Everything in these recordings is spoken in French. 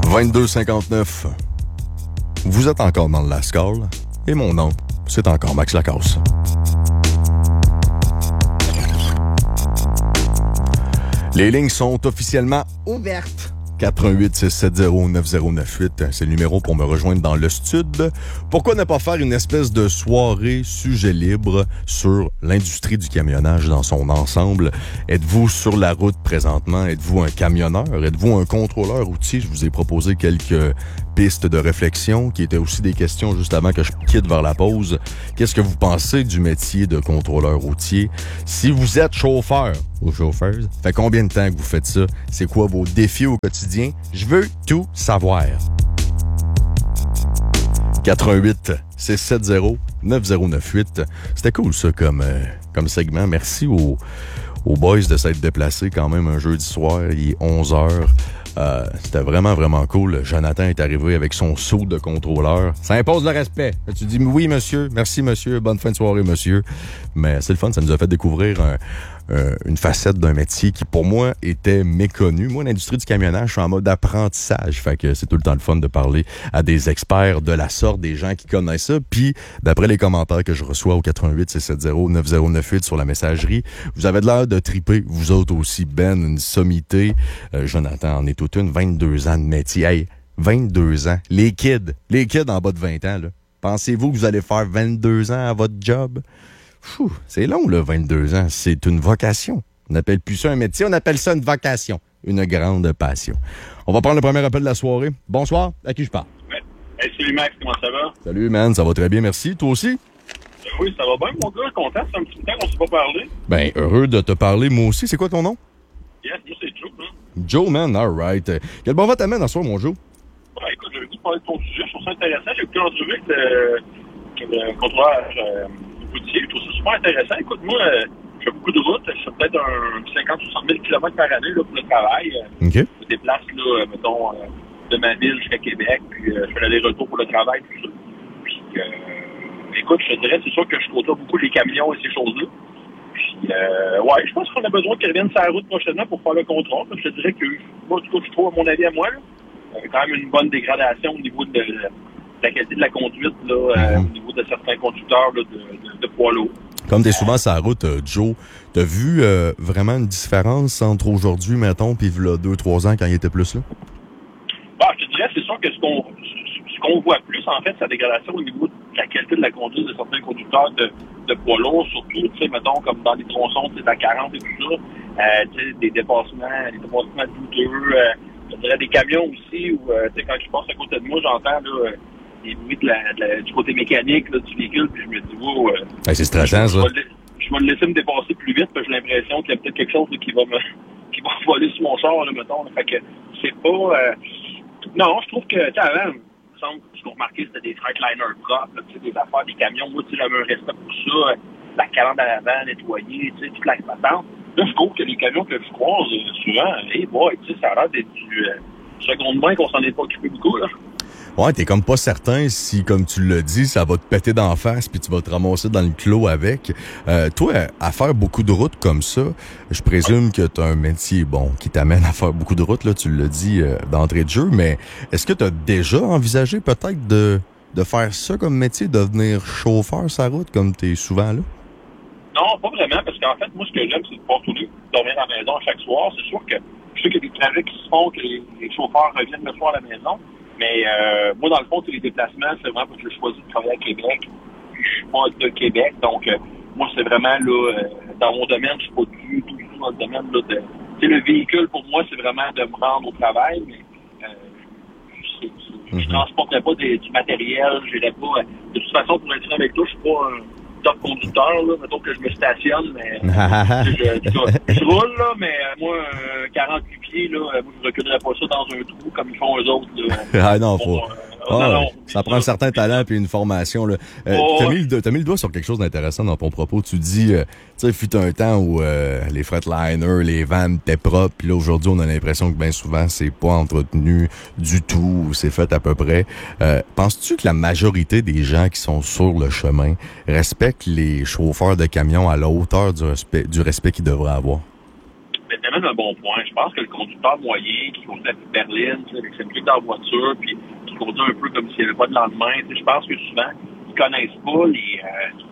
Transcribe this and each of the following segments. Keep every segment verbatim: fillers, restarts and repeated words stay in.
vingt-deux cinquante-neuf. Vous êtes encore dans le Lascar, et mon nom, c'est encore Max Lacasse. Les lignes sont officiellement ouvertes. quatre un huit, six sept zéro, neuf zéro neuf huit, c'est le numéro pour me rejoindre dans le studio. Pourquoi ne pas faire une espèce de soirée sujet libre sur l'industrie du camionnage dans son ensemble? Êtes-vous sur la route présentement? Êtes-vous un camionneur? Êtes-vous un contrôleur routier? Je vous ai proposé quelques pistes de réflexion qui étaient aussi des questions juste avant que je quitte vers la pause. Qu'est-ce que vous pensez du métier de contrôleur routier? Si vous êtes chauffeur ou chauffeuse, fait combien de temps que vous faites ça? C'est quoi vos défis au quotidien? Je veux tout savoir. quatre un huit, six sept zéro, neuf zéro neuf huit. C'était cool ça comme, euh, comme segment. Merci aux, aux boys de s'être déplacés quand même un jeudi soir. Il est onze heures. Euh, c'était vraiment, vraiment cool. Jonathan est arrivé avec son saut de contrôleur. Ça impose le respect. Tu dis oui, monsieur. Merci, monsieur. Bonne fin de soirée, monsieur. Mais c'est le fun. Ça nous a fait découvrir un, un, une facette d'un métier qui, pour moi, était méconnue. Moi, l'industrie du camionnage, je suis en mode apprentissage. Fait que c'est tout le temps le fun de parler à des experts de la sorte, des gens qui connaissent ça. Puis, d'après les commentaires que je reçois au quatre un huit, six sept zéro, neuf zéro neuf huit sur la messagerie, vous avez de l'air de triper. Vous autres aussi, Ben, une sommité. Euh, Jonathan en est toute une. vingt-deux ans de métier. Hey, vingt-deux ans. Les kids, les kids en bas de vingt ans, là. Pensez-vous que vous allez faire vingt-deux ans à votre job? Fou, c'est long, là, vingt-deux ans. C'est une vocation. On n'appelle plus ça un métier, on appelle ça une vocation. Une grande passion. On va prendre le premier appel de la soirée. Bonsoir, à qui je parle? Ouais. Hey, salut Max, comment ça va? Salut, man, ça va très bien, merci. Toi aussi? Oui, ça va bien, mon gars. Content, c'est un petit temps qu'on ne s'est pas parlé. Ben, heureux de te parler, moi aussi. C'est quoi ton nom? Yes, moi, c'est Joe, hein? Joe, man, all right. Quel bon va t'amène en soir, mon Joe? Ouais, écoute, j'avais dit de parler de ton sujet. Je trouve ça intéressant. J'ai écouté l'entrevue avec le, le contrôleur euh, routier. Je trouve ça super intéressant. Écoute, moi, euh, je fais beaucoup de routes. Je fais peut-être un cinquante à soixante mille kilomètres par année là, pour le travail. OK. Je me déplace, là, mettons, euh, de ma ville jusqu'à Québec. Puis euh, je fais l'aller-retour pour le travail. Tout ça. Puis, euh, écoute, je te dirais, c'est sûr que je côtoie beaucoup les camions et ces choses-là. Puis, euh, ouais, je pense qu'on a besoin qu'ils reviennent sur la route prochainement pour faire le contrôle. Je te dirais que, moi, du coup, je trouve, à mon avis, à moi, là, il y a quand même une bonne dégradation au niveau de, de, de la qualité de la conduite, là, mm-hmm. euh, au niveau de certains conducteurs là, de, de, de poids lourds. Comme t'es souvent sur la route, euh, Joe, t'as vu euh, vraiment une différence entre aujourd'hui, mettons, puis il y a deux, trois ans quand il était plus là? Bah, je te dirais, c'est sûr que ce qu'on ce qu'on voit plus, en fait, c'est la dégradation au niveau de la qualité de la conduite de certains conducteurs de, de poids lourds, surtout, tu sais, mettons, comme dans les tronçons, tu sais, de la quarante et tout ça, euh, tu sais, des dépassements, des dépassements douteux, euh, je dirais des camions aussi, où, euh, tu sais, quand je passe à côté de moi, j'entends, là, euh, des bruits de la, de la, du côté mécanique, là, du véhicule, puis je me dis, wow, euh, hey, c'est stressant, ça. Je vais, je vais le laisser me dépasser plus vite, parce que j'ai l'impression qu'il y a peut-être quelque chose là, qui va me, qui va voler sur mon char, là, mettons, là. Fait que c'est pas, euh, non, je trouve que, tu sais, avant, ce qu'on remarquait, c'était des Freightliner propres, là, des affaires, des camions. Moi, tu sais, j'avais un respect pour ça. La calandre à l'avant, nettoyée, tu sais, toute la patente. Là, je trouve que les camions que je croise, euh, souvent, hey boy, tu sais, ça a l'air d'être du euh, seconde main qu'on s'en est pas occupé beaucoup, là. Ouais, t'es comme pas certain si, comme tu l'as dit, ça va te péter d'en face puis tu vas te ramasser dans le clos avec. Euh, toi, à faire beaucoup de routes comme ça, je présume que t'as un métier, bon, qui t'amène à faire beaucoup de routes, là, tu l'as dit euh, d'entrée de jeu, mais est-ce que t'as déjà envisagé peut-être de, de faire ça comme métier, de devenir chauffeur sur la route comme t'es souvent là? Non, pas vraiment, parce qu'en fait, moi, ce que j'aime, c'est de pouvoir tourner, dormir à la maison chaque soir. C'est sûr que je sais qu'il y a des trajets qui se font, que les, les chauffeurs reviennent le soir à la maison. Mais euh, moi, dans le fond, les déplacements, c'est vraiment parce que j'ai choisi de travailler à Québec. Puis je suis pas de Québec. Donc, euh, moi, c'est vraiment là, euh, dans mon domaine, je suis pas du tout, du tout dans le domaine là, de. Tu sais, le véhicule, pour moi, c'est vraiment de me rendre au travail, mais euh, je, je, je, je transporterais pas des, du matériel, j'irais pas. De toute façon, pour être franc avec toi, je suis pas un top conducteur, là. Mettons que je me stationne, mais je, je, je roule, là, mais euh, moi, euh, quarante-huit pieds, là, moi, je reculerais pas ça dans un trou comme ils font eux autres, là. Ah non, faut. Bon, euh, Ah, non, non, ça prend un certain talent puis une formation. Là. Euh, oh, t'as, mis le, t'as mis le doigt sur quelque chose d'intéressant dans ton propos. Tu dis, euh, tu sais, fut un temps où euh, les Freightliner, les vannes étaient propres, puis là, aujourd'hui, on a l'impression que bien souvent, c'est pas entretenu du tout, ou c'est fait à peu près. Euh, penses-tu que la majorité des gens qui sont sur le chemin respectent les chauffeurs de camions à la hauteur du respect, du respect qu'ils devraient avoir? C'est tellement un bon point. Je pense que le conducteur moyen qui conduit la berline, avec sa musique dans la voiture, puis qui conduit un peu comme s'il n'y avait pas de lendemain. Je pense que souvent, ils connaissent pas les,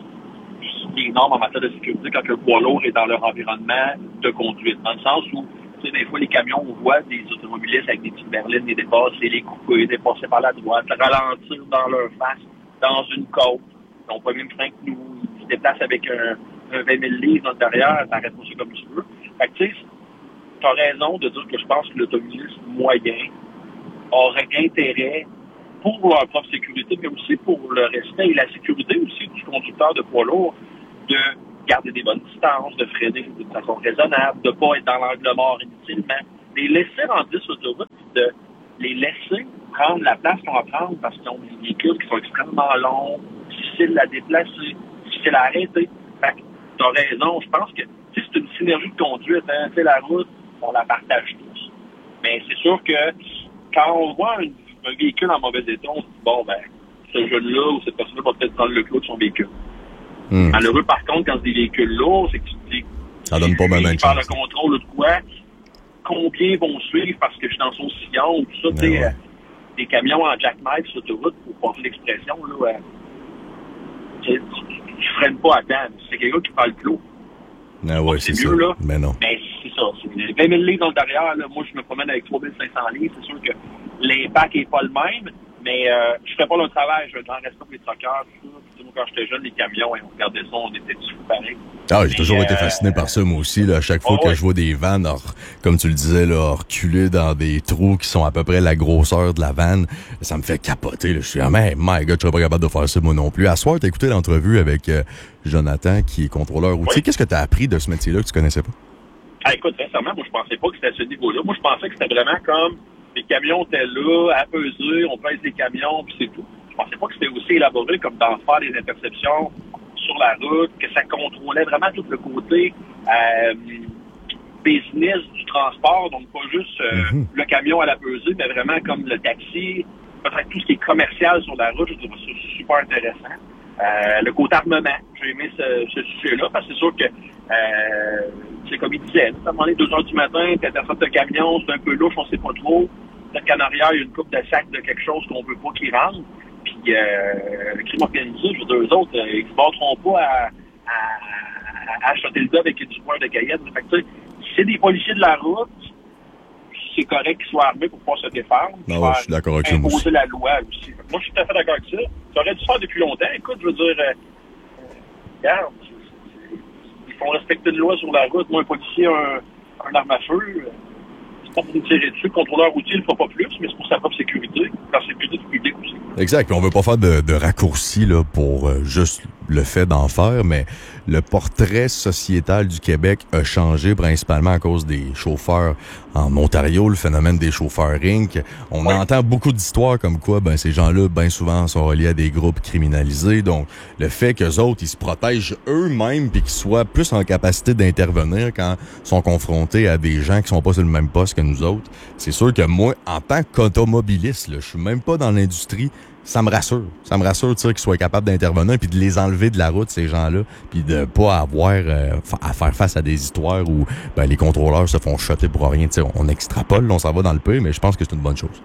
euh, les normes en matière de sécurité quand le poids lourd est dans leur environnement de conduite. Dans le sens où, tu sais, des fois, les camions, on voit des automobilistes avec des petites berlines les dépasser, les couper, dépasser par la droite, ralentir dans leur face, dans une côte. Ils n'ont pas le même frein que nous. Ils se déplacent avec un, un vingt mille livres dans derrière, t'arrêtes pas ça comme tu veux. Fait que, tu sais, t'as raison de dire que je pense que l'automobiliste moyen aurait intérêt pour leur propre sécurité, mais aussi pour le respect et la sécurité aussi du conducteur de poids lourd, de garder des bonnes distances, de freiner de façon raisonnable, de ne pas être dans l'angle mort inutilement, de les laisser rentrer sur l'autoroute, de les laisser prendre la place qu'on va prendre parce qu'ils ont des véhicules qui sont extrêmement longs, difficiles à déplacer, difficiles à arrêter. Fait que t'as raison, je pense que c'est une synergie de conduite, hein, tu sais, la route, on la partage tous. Mais c'est sûr que quand on voit une, un véhicule en mauvais état, on se dit, bon, ben, ce jeune-là ou cette personne-là va peut-être prendre le clou de son véhicule. Mmh. Malheureux, par contre, quand c'est des véhicules lourds, c'est que tu te dis, ça donne pas mal de chance. Par le contrôle de quoi, combien vont suivre parce que je suis dans son sillon ou tout ça, tu sais, ouais. euh, des camions en jackknife sur l'autoroute, pour passer l'expression, là, euh, tu, tu, tu freines pas à temps. C'est quelqu'un qui prend le clou. Ah ouais, c'est, c'est mieux, ça. Là. Mais non. Mais c'est ça. C'est vingt mille livres dans le derrière, là, moi, je me promène avec trois mille cinq cents livres. C'est sûr que l'impact n'est pas le même, mais euh, je fais pas le travail. Je vais en rester pour les truckers, tout ça. Puis, moi, quand j'étais jeune, les camions, et on regardait ça, on était tous pareil. Ah, j'ai toujours euh, été fasciné par ça, moi aussi. Là, à chaque fois oh, que ouais. je vois des vannes, or, comme tu le disais, là, reculer dans des trous qui sont à peu près la grosseur de la vanne, ça me fait capoter. Là. Je suis ah, mais my God, je serais pas capable de faire ça moi non plus. À soir, t'as écouté l'entrevue avec euh, Jonathan, qui est contrôleur routier. Oui. Qu'est-ce que t'as appris de ce métier-là que tu connaissais pas? Ah, écoute, sincèrement, moi, je pensais pas que c'était à ce niveau-là. Moi, je pensais que c'était vraiment comme les camions étaient là, à peser, on pèse les camions, puis c'est tout. Je pensais pas que c'était aussi élaboré comme d'en faire des interceptions sur la route, que ça contrôlait vraiment tout le côté euh, business du transport, donc pas juste euh, mm-hmm. le camion à la pesée, mais vraiment comme le taxi, peut-être tout ce qui est commercial sur la route. Je trouve ça super intéressant. Euh, le côté armement, j'ai aimé ce, ce sujet-là, parce que c'est sûr que euh, c'est comme il disait, à un moment donné, deux heures du matin, t'interceptes le camion, c'est un peu louche, on sait pas trop. Peut-être qu'en arrière, il y a une coupe de sacs de quelque chose qu'on veut pas qu'ils rentrent. Puis euh, le crime organisé, je veux dire, eux autres, euh, ils ne se battront pas à, à, à acheter le dos avec du poing de caillette. Fait que, tu sais, si c'est des policiers de la route, c'est correct qu'ils soient armés pour pouvoir se défendre. Non, ouais, je suis d'accord avec ça. Imposer la loi aussi. Moi, je suis tout à fait d'accord avec ça. Ça aurait dû se faire depuis longtemps. Écoute, je veux dire, euh, regarde, ils font respecter une loi sur la route. Moi, un policier a un, un arme à feu. Euh, c'est pas pour nous tirer dessus. Le contrôleur routier ne le fera pas plus, mais c'est pour sa propre sécurité, pour la sécurité du public aussi. Exact. Puis on veut pas faire de, de raccourcis là, pour euh, juste le fait d'en faire, mais le portrait sociétal du Québec a changé principalement à cause des chauffeurs en Ontario, le phénomène des chauffeurs Inc. On ouais. entend beaucoup d'histoires comme quoi ben ces gens-là, bien souvent, sont reliés à des groupes criminalisés. Donc, le fait qu'eux autres, ils se protègent eux-mêmes puis qu'ils soient plus en capacité d'intervenir quand ils sont confrontés à des gens qui sont pas sur le même poste que nous autres, c'est sûr que moi, en tant qu'automobiliste, là, je suis même pas dans l'industrie, ça me rassure. Ça me rassure tu sais, qu'ils soient capables d'intervenir puis de les enlever de la route, ces gens-là, puis de pas avoir euh, à faire face à des histoires où ben, les contrôleurs se font shotter pour rien. Tu sais, on extrapole, on s'en va dans le pire, mais je pense que c'est une bonne chose.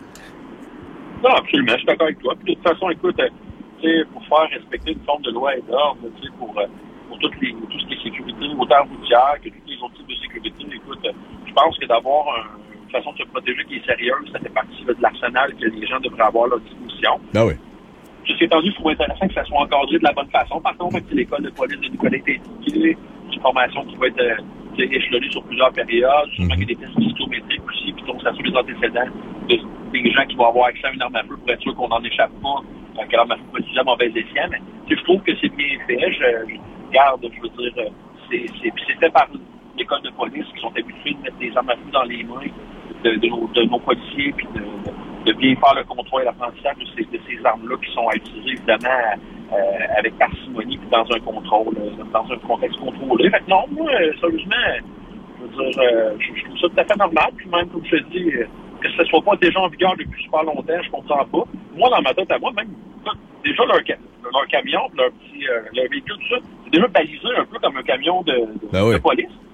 Non, absolument, je suis d'accord avec toi. Puis de toute façon, écoute, tu sais, pour faire respecter une forme de loi et d'ordre, tu sais, pour, pour toutes les, tout ce qui est sécurité, autant routière que tous les autres types de sécurité, écoute, je pense que d'avoir un façon de se protéger qui est sérieuse, ça fait partie là, de l'arsenal que les gens devraient avoir à leur disposition. Ah oui. Ceci étant dit, je trouve intéressant que ça soit encadré de la bonne façon. Par contre, avec l'école de police de Nicolas est indiquée, une formation qui va être euh, échelonnée sur plusieurs périodes, mm-hmm. qu'il y a des tests psychométriques aussi, puis donc ça sur les antécédents de, des gens qui vont avoir accès à une arme à feu pour être sûr qu'on n'en échappe pas, euh, que l'arme à feu peut utiliser à mauvais escient. Mais je trouve que c'est bien fait. Je, je garde, je veux dire, c'est, c'est, c'est fait par l'école de police qui sont habitués de mettre des armes à feu dans les mains De, de, nos, de nos policiers, puis de, de, de bien faire le contrôle et l'apprentissage de ces, de ces armes-là qui sont à utiliser, évidemment, euh, avec parcimonie, puis dans un contrôle, euh, dans un contexte contrôlé. Fait que non, moi, euh, sérieusement, je veux dire, euh, je, je trouve ça tout à fait normal, puis même, comme je te dis, euh, que ce ne soit pas déjà en vigueur depuis super longtemps, je comprends pas. Moi, dans ma tête à moi, même, déjà, leur, leur camion, leur petit, euh, leur véhicule, tout ça, c'est déjà balisé un peu comme un camion de, de, ben oui. de police.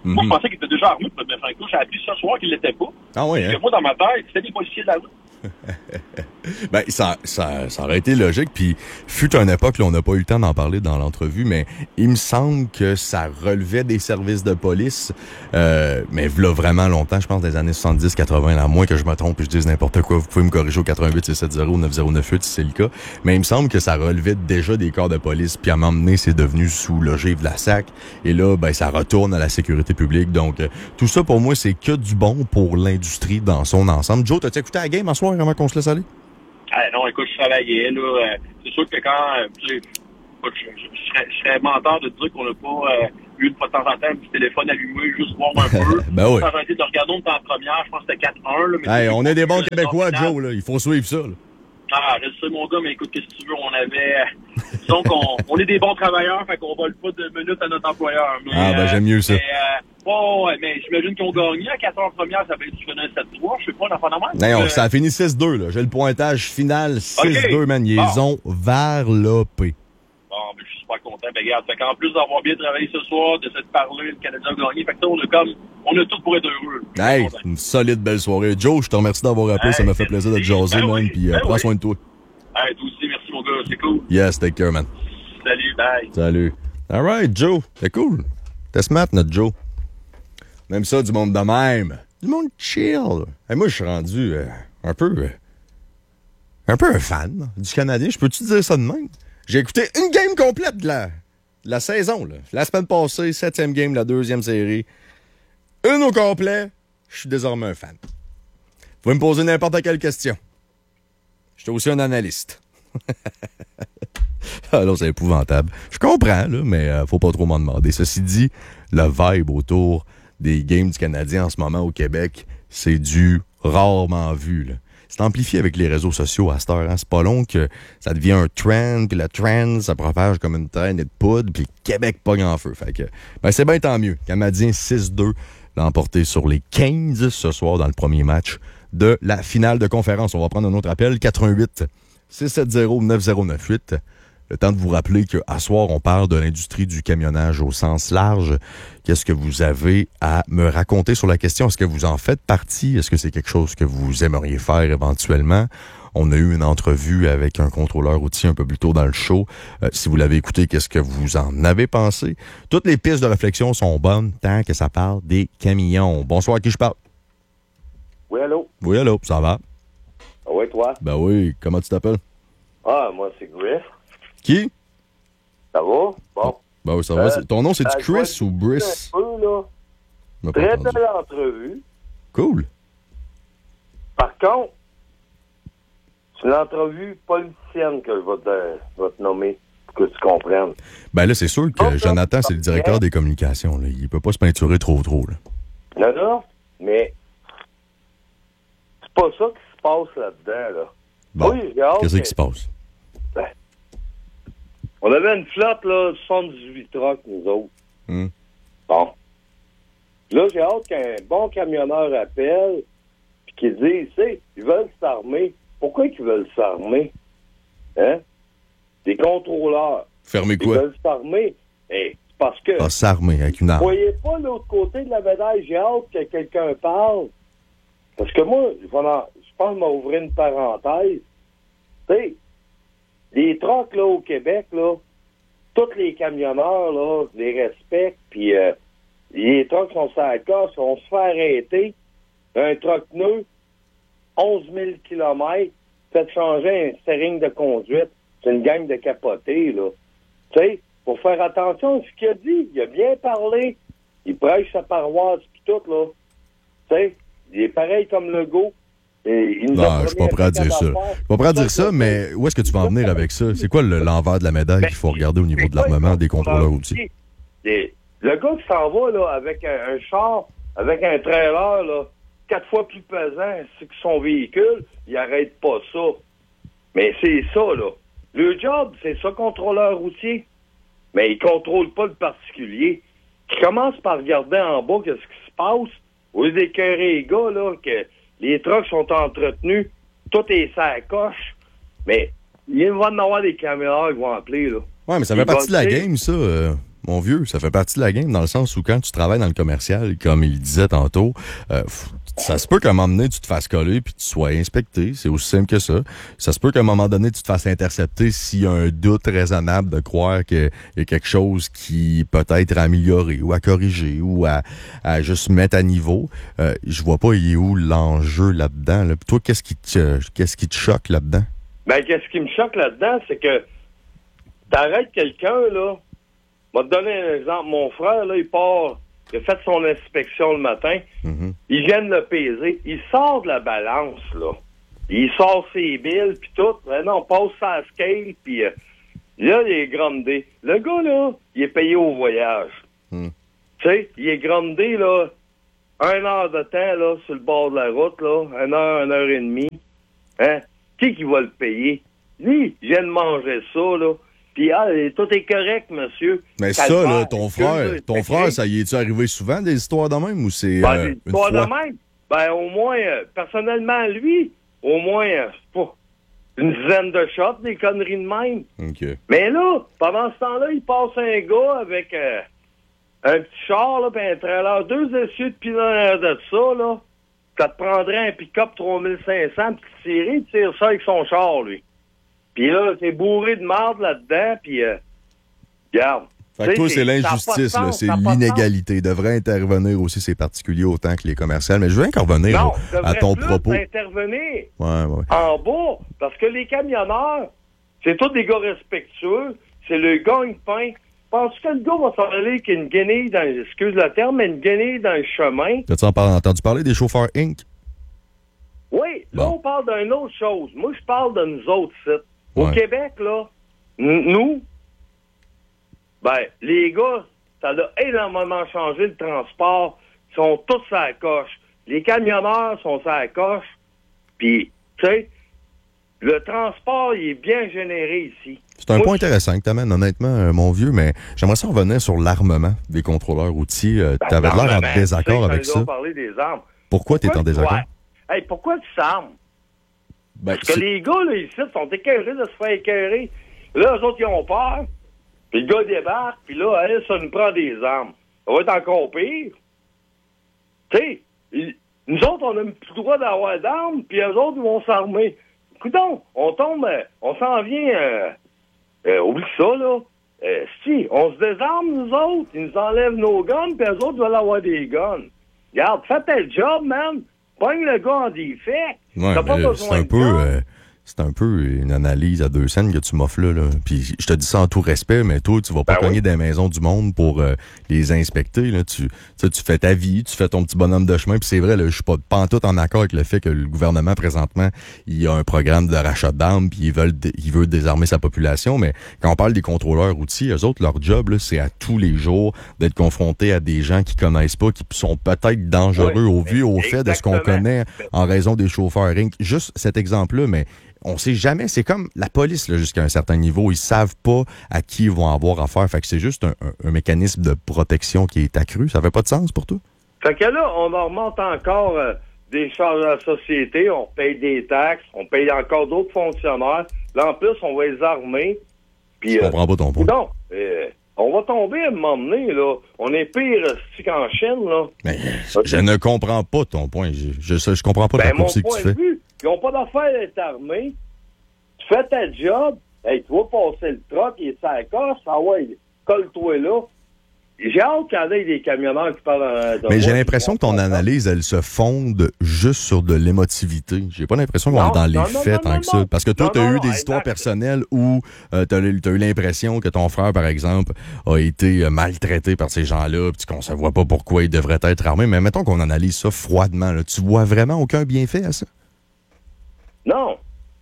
Mm-hmm. Moi, je pensais qu'il était déjà armé pour me mettre un coup. J'ai appris ce soir qu'il l'était pas. Ah oui, hein? Parce que moi, dans ma tête, c'était des policiers de la rue. Ben, ça, ça, ça aurait été logique. Puis, fut une époque, là, on n'a pas eu le temps d'en parler dans l'entrevue, mais il me semble que ça relevait des services de police. Euh, mais là, vraiment longtemps, je pense des années soixante-dix quatre-vingts, à moins que je me trompe et je dise n'importe quoi, vous pouvez me corriger au quatre-vingt-huit six cent soixante neuf zéro neuf huit si c'est le cas. Mais il me semble que ça relevait déjà des corps de police. Puis, à un moment donné, c'est devenu sous l'ogive de la S A C. Et là, ben, ça retourne à la sécurité publique. Donc, euh, tout ça, pour moi, c'est que du bon pour l'industrie dans son ensemble. Joe, t'as-tu écouté la game en soir avant qu'on se laisse aller? Ah, non, écoute, je travaillais, là. Euh, c'est sûr que quand, euh, tu sais, je, je, je, serais, je serais menteur de dire qu'on n'a pas euh, eu une fois de temps en temps un petit téléphone allumé, juste voir un peu. Ben oui. J'ai arrêté de regarder, on était en première, je pense que c'était quatre un, là. Mais hey, on est des bons Québécois, Joe, là. Il faut suivre ça, là. Ah, je sais, mon gars, mais écoute, qu'est-ce que tu veux, on avait... Disons qu'on on est des bons travailleurs, fait qu'on vole pas de minutes à notre employeur. Mais, ah, ben, j'aime mieux ça. Mais, euh, oh, ouais, mais j'imagine qu'ils ont gagné à quatre heures première, ça fait du finir sept trois, je sais pas, l'enfant de même. Non, euh... ça a fini six deux, là. J'ai le pointage final six deux, okay. Man. Ils bon. ont varlopé. Bon, ben, je suis super content. Ben, regarde, fait qu'en plus d'avoir bien travaillé ce soir, de se parler, le Canadien a gagné, fait que on a comme, on a tout pour être heureux. Hey, une solide belle soirée. Joe, je te remercie d'avoir appelé, hey, ça m'a fait plaisir d'être jasé, ben man, oui, puis ben euh, prends oui. soin de toi. Hey, toi aussi, merci, mon gars, c'est cool. Yes, take care, man. Salut, bye. Salut. All right, Joe, c'est cool. T'es smart, notre Joe. Même ça, du monde de même. Du monde chill. Hey, moi, je suis rendu euh, un peu... Euh, un peu un fan du Canadien. Je peux-tu dire ça de même? J'ai écouté une game complète de la, de la saison. Là. La semaine passée, septième game, la deuxième série. Une au complet. Je suis désormais un fan. Vous pouvez me poser n'importe quelle question. Je suis aussi un analyste. Alors, c'est épouvantable. Je comprends, là, mais euh, faut pas trop m'en demander. Ceci dit, le vibe autour des games du Canadien en ce moment au Québec, c'est du rarement vu, là. C'est amplifié avec les réseaux sociaux à cette heure. Hein? C'est pas long que ça devient un trend, puis le trend, ça propage comme une traînée de poudre, puis Québec pogne en feu. Fait que, ben c'est bien tant mieux. Canadien six deux l'a emporté sur les quinze ce soir dans le premier match de la finale de conférence. On va prendre un autre appel, quatre-vingt-huit six sept zéro neuf zéro neuf huit. Le temps de vous rappeler qu'à soir, on parle de l'industrie du camionnage au sens large. Qu'est-ce que vous avez à me raconter sur la question? Est-ce que vous en faites partie? Est-ce que c'est quelque chose que vous aimeriez faire éventuellement? On a eu une entrevue avec un contrôleur routier un peu plus tôt dans le show. Euh, si vous l'avez écouté, qu'est-ce que vous en avez pensé? Toutes les pistes de réflexion sont bonnes tant que ça parle des camions. Bonsoir, à qui je parle? Oui, allô? Oui, allô, ça va? Ah oui, toi? Ben oui, comment tu t'appelles? Ah, moi, c'est Griff. Qui? Ça va? Bon. Ben oui, ça va. Euh, Ton nom, c'est-tu euh, Chris ou Brice? Un peu, là. Très belle entrevue. Cool. Par contre, c'est une entrevue politicienne que je vais te, vais te nommer, pour que tu comprennes. Ben là, c'est sûr que Donc, Jonathan, c'est le directeur des communications. Là. Il peut pas se peinturer trop, trop. Là. Non, non, mais c'est pas ça qui se passe là-dedans, là. Bon, oui, j'ai hâte, qu'est-ce mais... qui se passe? Ben, on avait une flotte, là, soixante-dix-huit trucks, nous autres. Mm. Bon. Là, j'ai hâte qu'un bon camionneur appelle puis qu'il dise, tu sais, ils veulent s'armer. Pourquoi ils veulent s'armer? Hein? Des contrôleurs. Fermer quoi? Ils veulent s'armer. Hey, parce que... Ah, s'armer avec une arme. Vous voyez pas l'autre côté de la médaille. J'ai hâte que quelqu'un parle. Parce que moi, je pense que je vais ouvrir une parenthèse. Tu sais, les trucks, là, au Québec, là, tous les camionneurs, là, les respectent, puis euh, les trucks sont sur la cosse, on se fait arrêter. Un truck neuf, onze mille kilomètres, fait changer un steering de conduite. C'est une gang de capotés, là. Tu sais, faut faire attention à ce qu'il a dit. Il a bien parlé. Il prêche sa paroisse, puis tout, là. Tu sais, il est pareil comme Legault. Et il nous non, je suis pas prêt à dire ça. Je suis pas prêt à dire ça, mais où est-ce que tu vas en venir avec ça? C'est quoi le, l'envers de la médaille qu'il faut regarder au niveau de l'armement des contrôleurs routiers? Le gars qui s'en va là, avec un, un char, avec un trailer, là, quatre fois plus pesant que son véhicule, il arrête pas ça. Mais c'est ça, là. Le job, c'est ça, contrôleur routier. Mais il contrôle pas le particulier. Il commence par regarder en bas qu'est-ce qui se passe. Au lieu d'écœurer les gars, là, que les trucks sont entretenus, tout est sur la coche. Mais il va y en avoir des caméras qui vont appeler, là. Ouais, mais ça fait partie de la game, ça. Euh, mon vieux. Ça fait partie de la game dans le sens où quand tu travailles dans le commercial, comme il disait tantôt, euh, ça se peut qu'à un moment donné, tu te fasses coller puis tu sois inspecté. C'est aussi simple que ça. Ça se peut qu'à un moment donné, tu te fasses intercepter s'il y a un doute raisonnable de croire qu'il y a quelque chose qui peut être amélioré ou à corriger ou à, à juste mettre à niveau. Euh, je vois pas, il est où l'enjeu là-dedans. Là. Puis toi, qu'est-ce qui te, qu'est-ce qui te choque là-dedans? Ben, qu'est-ce qui me choque là-dedans, c'est que t'arrêtes quelqu'un, là. Je vais te donner un exemple. Mon frère, là, il part, il a fait son inspection le matin. Mm-hmm. Ils viennent le peser. Il sort de la balance, là. Il sort ses billes, puis tout. Ben non, on passe sa scale, puis euh, là, il est grondé. Le gars, là, il est payé au voyage. Mm. Tu sais, il est grondé, là, un heure de temps, là, sur le bord de la route, là, une heure, une heure et demie. Hein? Qui qui va le payer? Lui, il vient de manger ça, là. Puis, ah, tout est correct, monsieur. Mais ça, Calvaire, là, ton frère, là, ton frère, ça y est-tu arrivé souvent des histoires de même ou c'est. Ben, euh, des histoires de même? Ben, au moins, euh, personnellement, lui, au moins, euh, pas une dizaine de shots, des conneries de même. OK. Mais là, pendant ce temps-là, il passe un gars avec euh, un petit char, là, puis un trailer, deux essieux de pilote de ça, là. Quand tu prendrais un pick-up trois mille cinq cents, puis tu tirais, il tire ça avec son char, lui. Puis là, t'es bourré de marde là-dedans, puis euh, regarde. Fait que toi, c'est l'injustice, là, c'est l'inégalité. Il devrait intervenir aussi, c'est particulier autant que les commerciales. Mais je veux encore revenir non, à ton propos. intervenir ouais, ouais. en bas, parce que les camionneurs, c'est tous des gars respectueux, c'est le gagne-pain. Penses-tu que le gars va s'en aller avec une guenille dans, excuse le terme, mais une guenille dans le chemin? As-tu entendu parler des chauffeurs Inc? Oui, bon. Là, on parle d'une autre chose. Moi, je parle de nous autres sites. Au ouais. Québec, là, nous, ben, les gars, ça a énormément changé le transport. Ils sont tous à la coche. Les camionneurs sont à la coche. Puis, tu sais, le transport, il est bien généré ici. C'est un Moi, point je... intéressant que tu amènes, honnêtement, euh, mon vieux, mais j'aimerais ça revenir sur l'armement des contrôleurs routiers. Euh, ben, tu avais l'air en désaccord avec ça. Parler des armes. Pourquoi, pourquoi tu es en désaccord? Ouais. Hey, pourquoi tu s'armes? Ben, Parce que les gars, là, ici, sont écœurés de se faire écœurer. Là, eux autres, ils ont peur. Puis le gars débarque, puis là, hey, ça nous prend des armes. Ça va être encore pire. Tu sais, nous autres, on n'a plus le droit d'avoir d'armes, puis eux autres, ils vont s'armer. Écoutons, on tombe, on s'en vient, euh, euh, oublie ça, là. Euh, si, on se désarme, nous autres, ils nous enlèvent nos guns, puis eux autres veulent avoir des guns. Regarde, fais tel job, man. Pogne le gars en défect. Ouais, t'as pas besoin c'est un de peu, euh, c'est un peu une analyse à deux scènes que tu m'offres là, là. Puis je te dis ça en tout respect, mais toi, tu vas pas ben cogner oui. des maisons du monde pour euh, les inspecter. Là. Tu, tu fais ta vie, tu fais ton petit bonhomme de chemin. Puis c'est vrai, là, je suis pas pantoute en accord avec le fait que le gouvernement, présentement, il y a un programme de rachat d'armes, puis ils veulent ils veulent désarmer sa population. Mais quand on parle des contrôleurs routiers, eux autres, leur job, là, c'est à tous les jours d'être confrontés à des gens qui connaissent pas, qui sont peut-être dangereux oui, au vu, au exactement. fait de ce qu'on connaît en raison des chauffeurs Inc. Juste cet exemple-là, mais on sait jamais, c'est comme la police là, jusqu'à un certain niveau, ils savent pas à qui ils vont avoir affaire, fait que c'est juste un, un, un mécanisme de protection qui est accru, ça fait pas de sens pour toi? Fait que là, on en remonte encore euh, des charges à la société, on paye des taxes, on paye encore d'autres fonctionnaires, là en plus on va les armer. Puis, je comprends pas ton point. Non, euh, on va tomber à un moment donné, là. On est pire euh, qu'en Chine, là. Mais je, je ne comprends pas ton point. Je, je, je comprends pas ben, ta course que tu fais. Vue, ils n'ont pas d'affaire d'être armés. Tu fais ta job. Hey, tu vas passer le truck, il est sur la coche. Ah ouais, colle-toi là. J'ai hâte qu'il y en ait des camionneurs qui parlent euh, de Mais moi, j'ai l'impression que ton analyse, elle se fonde juste sur de l'émotivité. J'ai pas l'impression qu'on est dans les non, faits non, tant non, que ça. Parce que toi, tu as eu des non, histoires personnelles où euh, tu as eu l'impression que ton frère, par exemple, a été euh, maltraité par ces gens-là, puis qu'on ne voit pas pourquoi il devrait être armé. Mais mettons qu'on analyse ça froidement. Là. Tu vois vraiment aucun bienfait à ça? Non.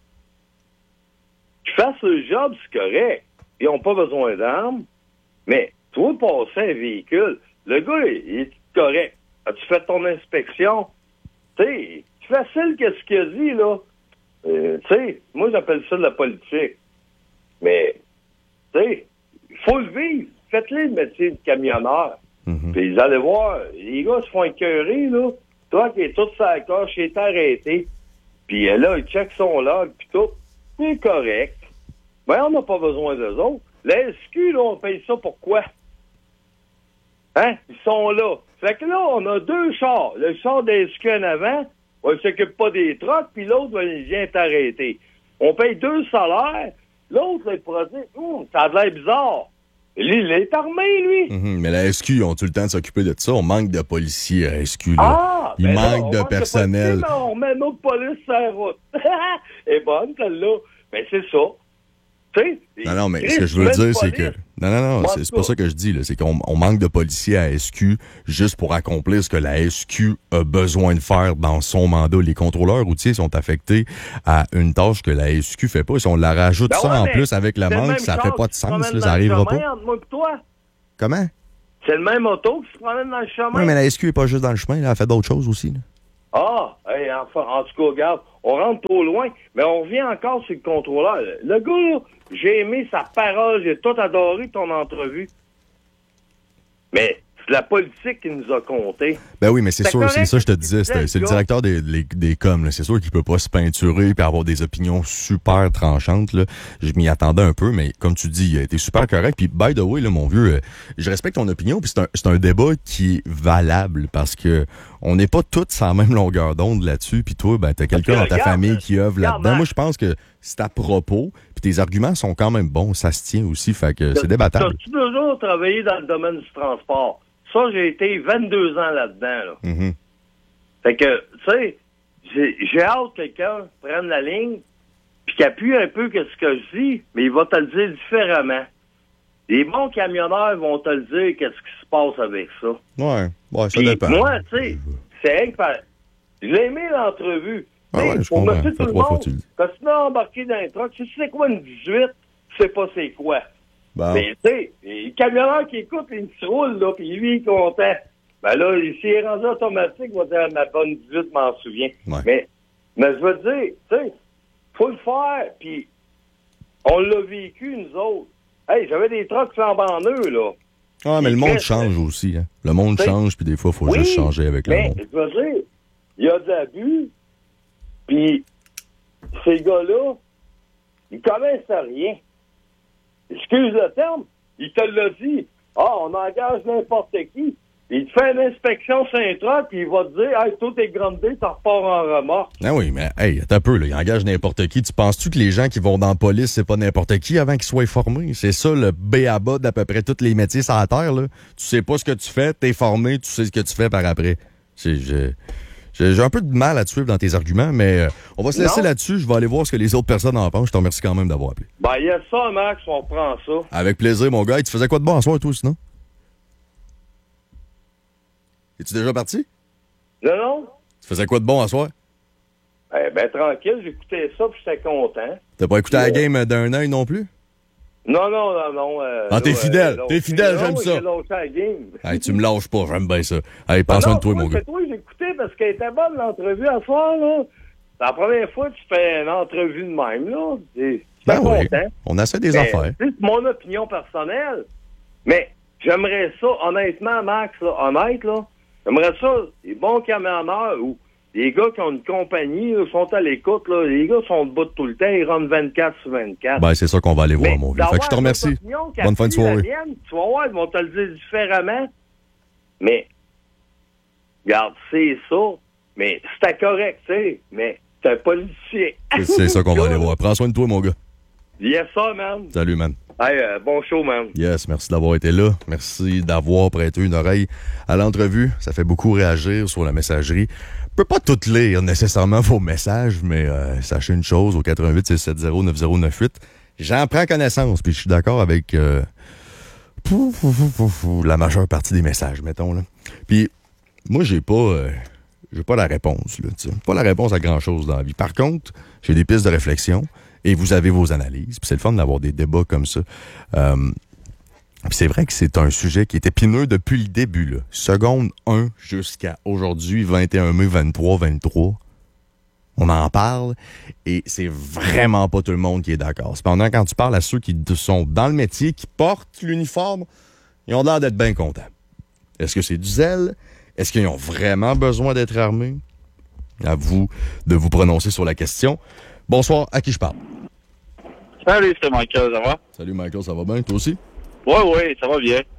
Tu fasses le job, c'est correct. Ils n'ont pas besoin d'armes, mais tu vas passer un véhicule. Le gars, il est correct. As-tu fait ton inspection? Tu sais, c'est facile qu'est-ce qu'il a dit, là. Euh, tu sais, moi, j'appelle ça de la politique. Mais, tu sais, il faut le vivre. Faites-le le métier de camionneur. Mm-hmm. Puis, vous allez voir, les gars se font écœurer, là. Toi qui es tout sur la coche, il est arrêté. Puis là, il check son log, puis tout. C'est correct. Ben, on n'a pas besoin d'eux autres. La S Q, là, on paye ça pourquoi? Hein? Ils sont là. Fait que là, on a deux chars. Le char des S Q en avant, on ne s'occupe pas des trucks, puis l'autre, il vient t'arrêter. On paye deux salaires. L'autre, il pourra dire, hum, ça a l'air bizarre. Lui, il est armé, lui. Mm-hmm. Mais la S Q, ils ont-tu le temps de s'occuper de ça? On manque de policiers à la S Q, là. Ah! Il ben manque là, de personnel. Pas de on remet notre police sur la route. Elle est bonne, celle-là. Mais c'est ça. Tu sais? Non, non, mais ce que je veux dire, c'est que... Non, non, non, c'est, c'est pas ça que je dis, là. C'est qu'on on manque de policiers à la S Q juste pour accomplir ce que la S Q a besoin de faire dans son mandat. Les contrôleurs routiers sont affectés à une tâche que la S Q fait pas. Si on la rajoute ben ça ouais, en plus avec la manque, ça fait pas de sens, là, ça arrivera pas. Moi et toi. Comment? C'est le même auto qui se promène dans le chemin. Oui, mais la S Q est pas juste dans le chemin, là, elle fait d'autres choses aussi, là. Ah, hey, enfin, en tout cas, regarde, on rentre trop loin, mais on revient encore sur le contrôleur. Le gars, là, j'ai aimé sa parole, j'ai tout adoré ton entrevue. Mais c'est la politique qui nous a compté. Ben oui, mais c'est, c'est sûr, c'est ça que je te disais, c'est, c'est le directeur des, des, des coms, là. C'est sûr qu'il peut pas se peinturer et avoir des opinions super tranchantes, là. Je m'y attendais un peu, mais comme tu dis, il a été super correct. Puis, by the way, là, mon vieux, euh, je respecte ton opinion, puis c'est un, c'est un débat qui est valable parce que on n'est pas tous sur la même longueur d'onde là-dessus, puis toi, ben, t'as quelqu'un dans ta regarde, famille qui œuvre regarde, là-dedans. Moi, je pense que c'est à propos, puis tes arguments sont quand même bons, ça se tient aussi, fait que c'est débattable. T'as-tu toujours travaillé dans le domaine du transport? Ça, j'ai été vingt-deux ans là-dedans, là. Mm-hmm. Fait que, tu sais, j'ai, j'ai hâte que quelqu'un prenne la ligne puis qu'il appuie un peu que ce que je dis, mais il va te le dire différemment. Les bons camionneurs vont te le dire qu'est-ce qui se passe avec ça. Ouais, ouais, ça Puis dépend. moi, tu sais, c'est rien que par... J'ai aimé l'entrevue. Ah ouais, je pour comprends. monsieur Ça tout le trois fois monde, tu le dis. quand tu m'as embarqué dans un truck, tu sais quoi une dix-huit? Tu sais pas c'est quoi. Bon. Mais tu sais, le camionneur qui écoute, il se roule, là, puis lui, il est content. Ben là, s'il est rendu automatique, il va dire, ma bonne dix-huit, m'en souviens. Ouais. Mais, mais je veux dire, tu sais, faut le faire, puis on l'a vécu, nous autres. Hey, j'avais des trucks flambant neufs, là. Ah, mais Il le monde reste- change aussi, hein. Le monde T'sais, change, puis des fois, il faut oui, juste changer avec le mais, monde. je veux dire, il y a de l'abus, puis ces gars-là, ils connaissent rien. Excuse le terme, il te l'a dit. Ah, on engage n'importe qui. Il te fait une inspection sur un truck, puis il va te dire, hey, tout est grandé, ça repart en remorque. Ah oui, mais hey, attends un peu, là, il engage n'importe qui. Tu penses-tu que les gens qui vont dans la police, c'est pas n'importe qui avant qu'ils soient formés? C'est ça le B à bas d'à peu près tous les métiers sur la terre, là. Tu sais pas ce que tu fais, t'es formé, tu sais ce que tu fais par après. C'est, je, je- j'ai un peu de mal à te suivre dans tes arguments, mais euh, on va se laisser Non. là-dessus. Je vais aller voir ce que les autres personnes en pensent. Je te remercie quand même d'avoir appelé. Ben, il y a ça, Max, on prend ça. Avec plaisir, mon gars. Et tu faisais quoi de bon en soir, toi, sinon? Es-tu déjà parti? Non, non? Tu faisais quoi de bon en soir? Eh ben, tranquille, j'écoutais ça, puis j'étais content. T'as pas écouté la game d'un œil non plus? Non, non, non, non. Euh, Ah, t'es là, fidèle, euh, t'es fidèle, non, j'aime ça. J'ai lâché la game. Hey, tu me lâches pas, j'aime bien ça. Hey, prends soin Non, de toi, moi, mon gars. c'est toi, j'écoutais parce qu'elle était bonne, l'entrevue à soir, là. C'est la première fois que tu fais une entrevue de même, là. C'est Ben oui, content. on essaie des Mais, affaires. C'est mon opinion personnelle. Mais j'aimerais ça, honnêtement, Max, là, honnête, là, j'aimerais ça, les bons camionneurs ou les gars qui ont une compagnie, là, sont à l'écoute, là, les gars sont debout tout le temps, ils rentrent vingt-quatre sur vingt-quatre. Ben, c'est ça qu'on va aller voir, Mais mon vieux. Fait que je te d'avoir remercie. une opinion qui Bonne fin de appuie la soirée. mienne, tu vas voir, ils vont te le dire différemment. Mais, regarde, c'est ça. Mais c'était correct, tu sais. Mais t'es un politicien. C'est- C'est ça qu'on va aller voir. Prends soin de toi, mon gars. Yes, ça, man. Salut, man. Hey, euh, bon show, man. Yes, merci d'avoir été là. Merci d'avoir prêté une oreille à l'entrevue. Ça fait beaucoup réagir sur la messagerie. Je peux pas tout lire nécessairement vos messages, mais euh, sachez une chose, au quatre un huit six sept zéro neuf zéro neuf huit, j'en prends connaissance, puis je suis d'accord avec euh, pou, pou, pou, pou, pou, la majeure partie des messages, mettons. Là. Puis moi, j'ai pas euh, j'ai pas la réponse. Là, t'sais. Pas la réponse à grand-chose dans la vie. Par contre, j'ai des pistes de réflexion et vous avez vos analyses. Puis c'est le fun d'avoir des débats comme ça. Euh, Puis c'est vrai que c'est un sujet qui est épineux depuis le début, là. Seconde un jusqu'à aujourd'hui, vingt et un mai vingt-trois vingt-trois. On en parle et c'est vraiment pas tout le monde qui est d'accord. Cependant, quand tu parles à ceux qui sont dans le métier, qui portent l'uniforme, ils ont l'air d'être bien contents. Est-ce que c'est du zèle? Est-ce qu'ils ont vraiment besoin d'être armés? À vous de vous prononcer sur la question. Bonsoir, à qui je parle? Salut, c'est Michael, ça va? Salut Michael, ça va bien? Toi aussi? Oui, oui, ça va bien.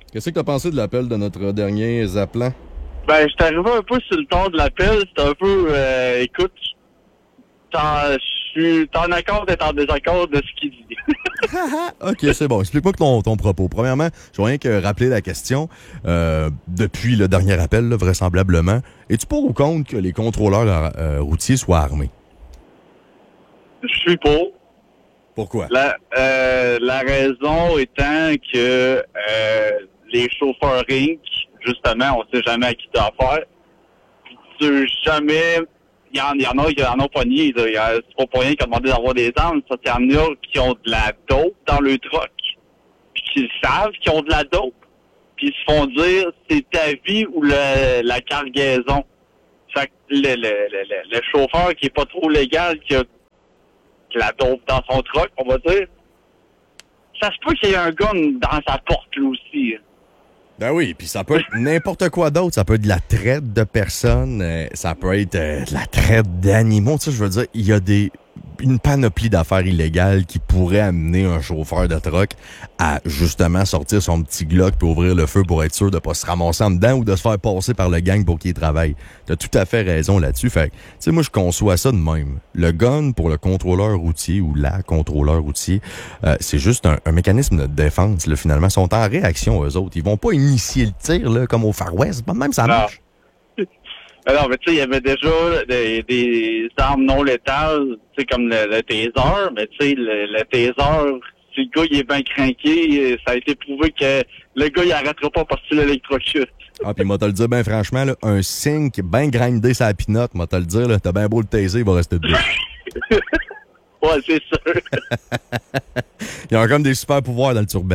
Qu'est-ce que t'as pensé de l'appel de notre dernier appelant? Ben, je suis arrivé un peu sur le ton de l'appel. C'était un peu, euh, écoute, je suis en accord d'être en désaccord de ce qu'il dit. OK, c'est bon. Explique-moi que ton, ton propos. Premièrement, je veux rien que rappeler la question. Euh, depuis le dernier appel, là, vraisemblablement, es-tu pour ou contre que les contrôleurs euh, routiers soient armés? Je suis pour. Pourquoi? La, euh, la raison étant que euh, les chauffeurs Inc, justement, on sait jamais à qui t'as affaire. Puis tu sais jamais... Il y, en, il y en a qui en ont pogné. C'est pas pour rien qu'ils ont demandé d'avoir des armes. Ça, il y en a qui ont de la dope dans le truck. Puis qui savent qu'ils ont de la dope. Puis ils se font dire, c'est ta vie ou le, la cargaison. Fait que le, le, le, le chauffeur qui est pas trop légal, qui a de la dope dans son truck, on va dire, ça se peut qu'il y ait un gun dans sa porte, lui aussi. Ben oui, puis ça peut être n'importe quoi d'autre. Ça peut être de la traite de personnes, euh, ça peut être euh, de la traite d'animaux. Tu sais, je veux dire, il y a des une panoplie d'affaires illégales qui pourraient amener un chauffeur de truck à justement sortir son petit Glock puis ouvrir le feu pour être sûr de pas se ramasser en dedans ou de se faire passer par le gang pour qu'il travaille. T'as tout à fait raison là-dessus. Fait que, tu sais, moi, je conçois ça de même. Le gun pour le contrôleur routier ou la contrôleur routier, euh, c'est juste un, un mécanisme de défense, là, finalement. Ils sont en réaction, eux autres. Ils vont pas initier le tir, là, comme au Far West. Même ça marche. Alors, mais tu sais, il y avait déjà des, des armes non létales, tu sais, comme le, le taser, mais tu sais, le, le taser, si le gars, il est bien craqué, ça a été prouvé que le gars, il arrêtera pas parce qu'il l'électrocute. Ah, pis moi, te le dire, ben franchement, là, un signe qui est bien grindé sa pinotte, moi, te le dire, là, t'as bien beau le taser, il va rester debout. Ouais, c'est sûr. Il y a comme des super pouvoirs dans le turban.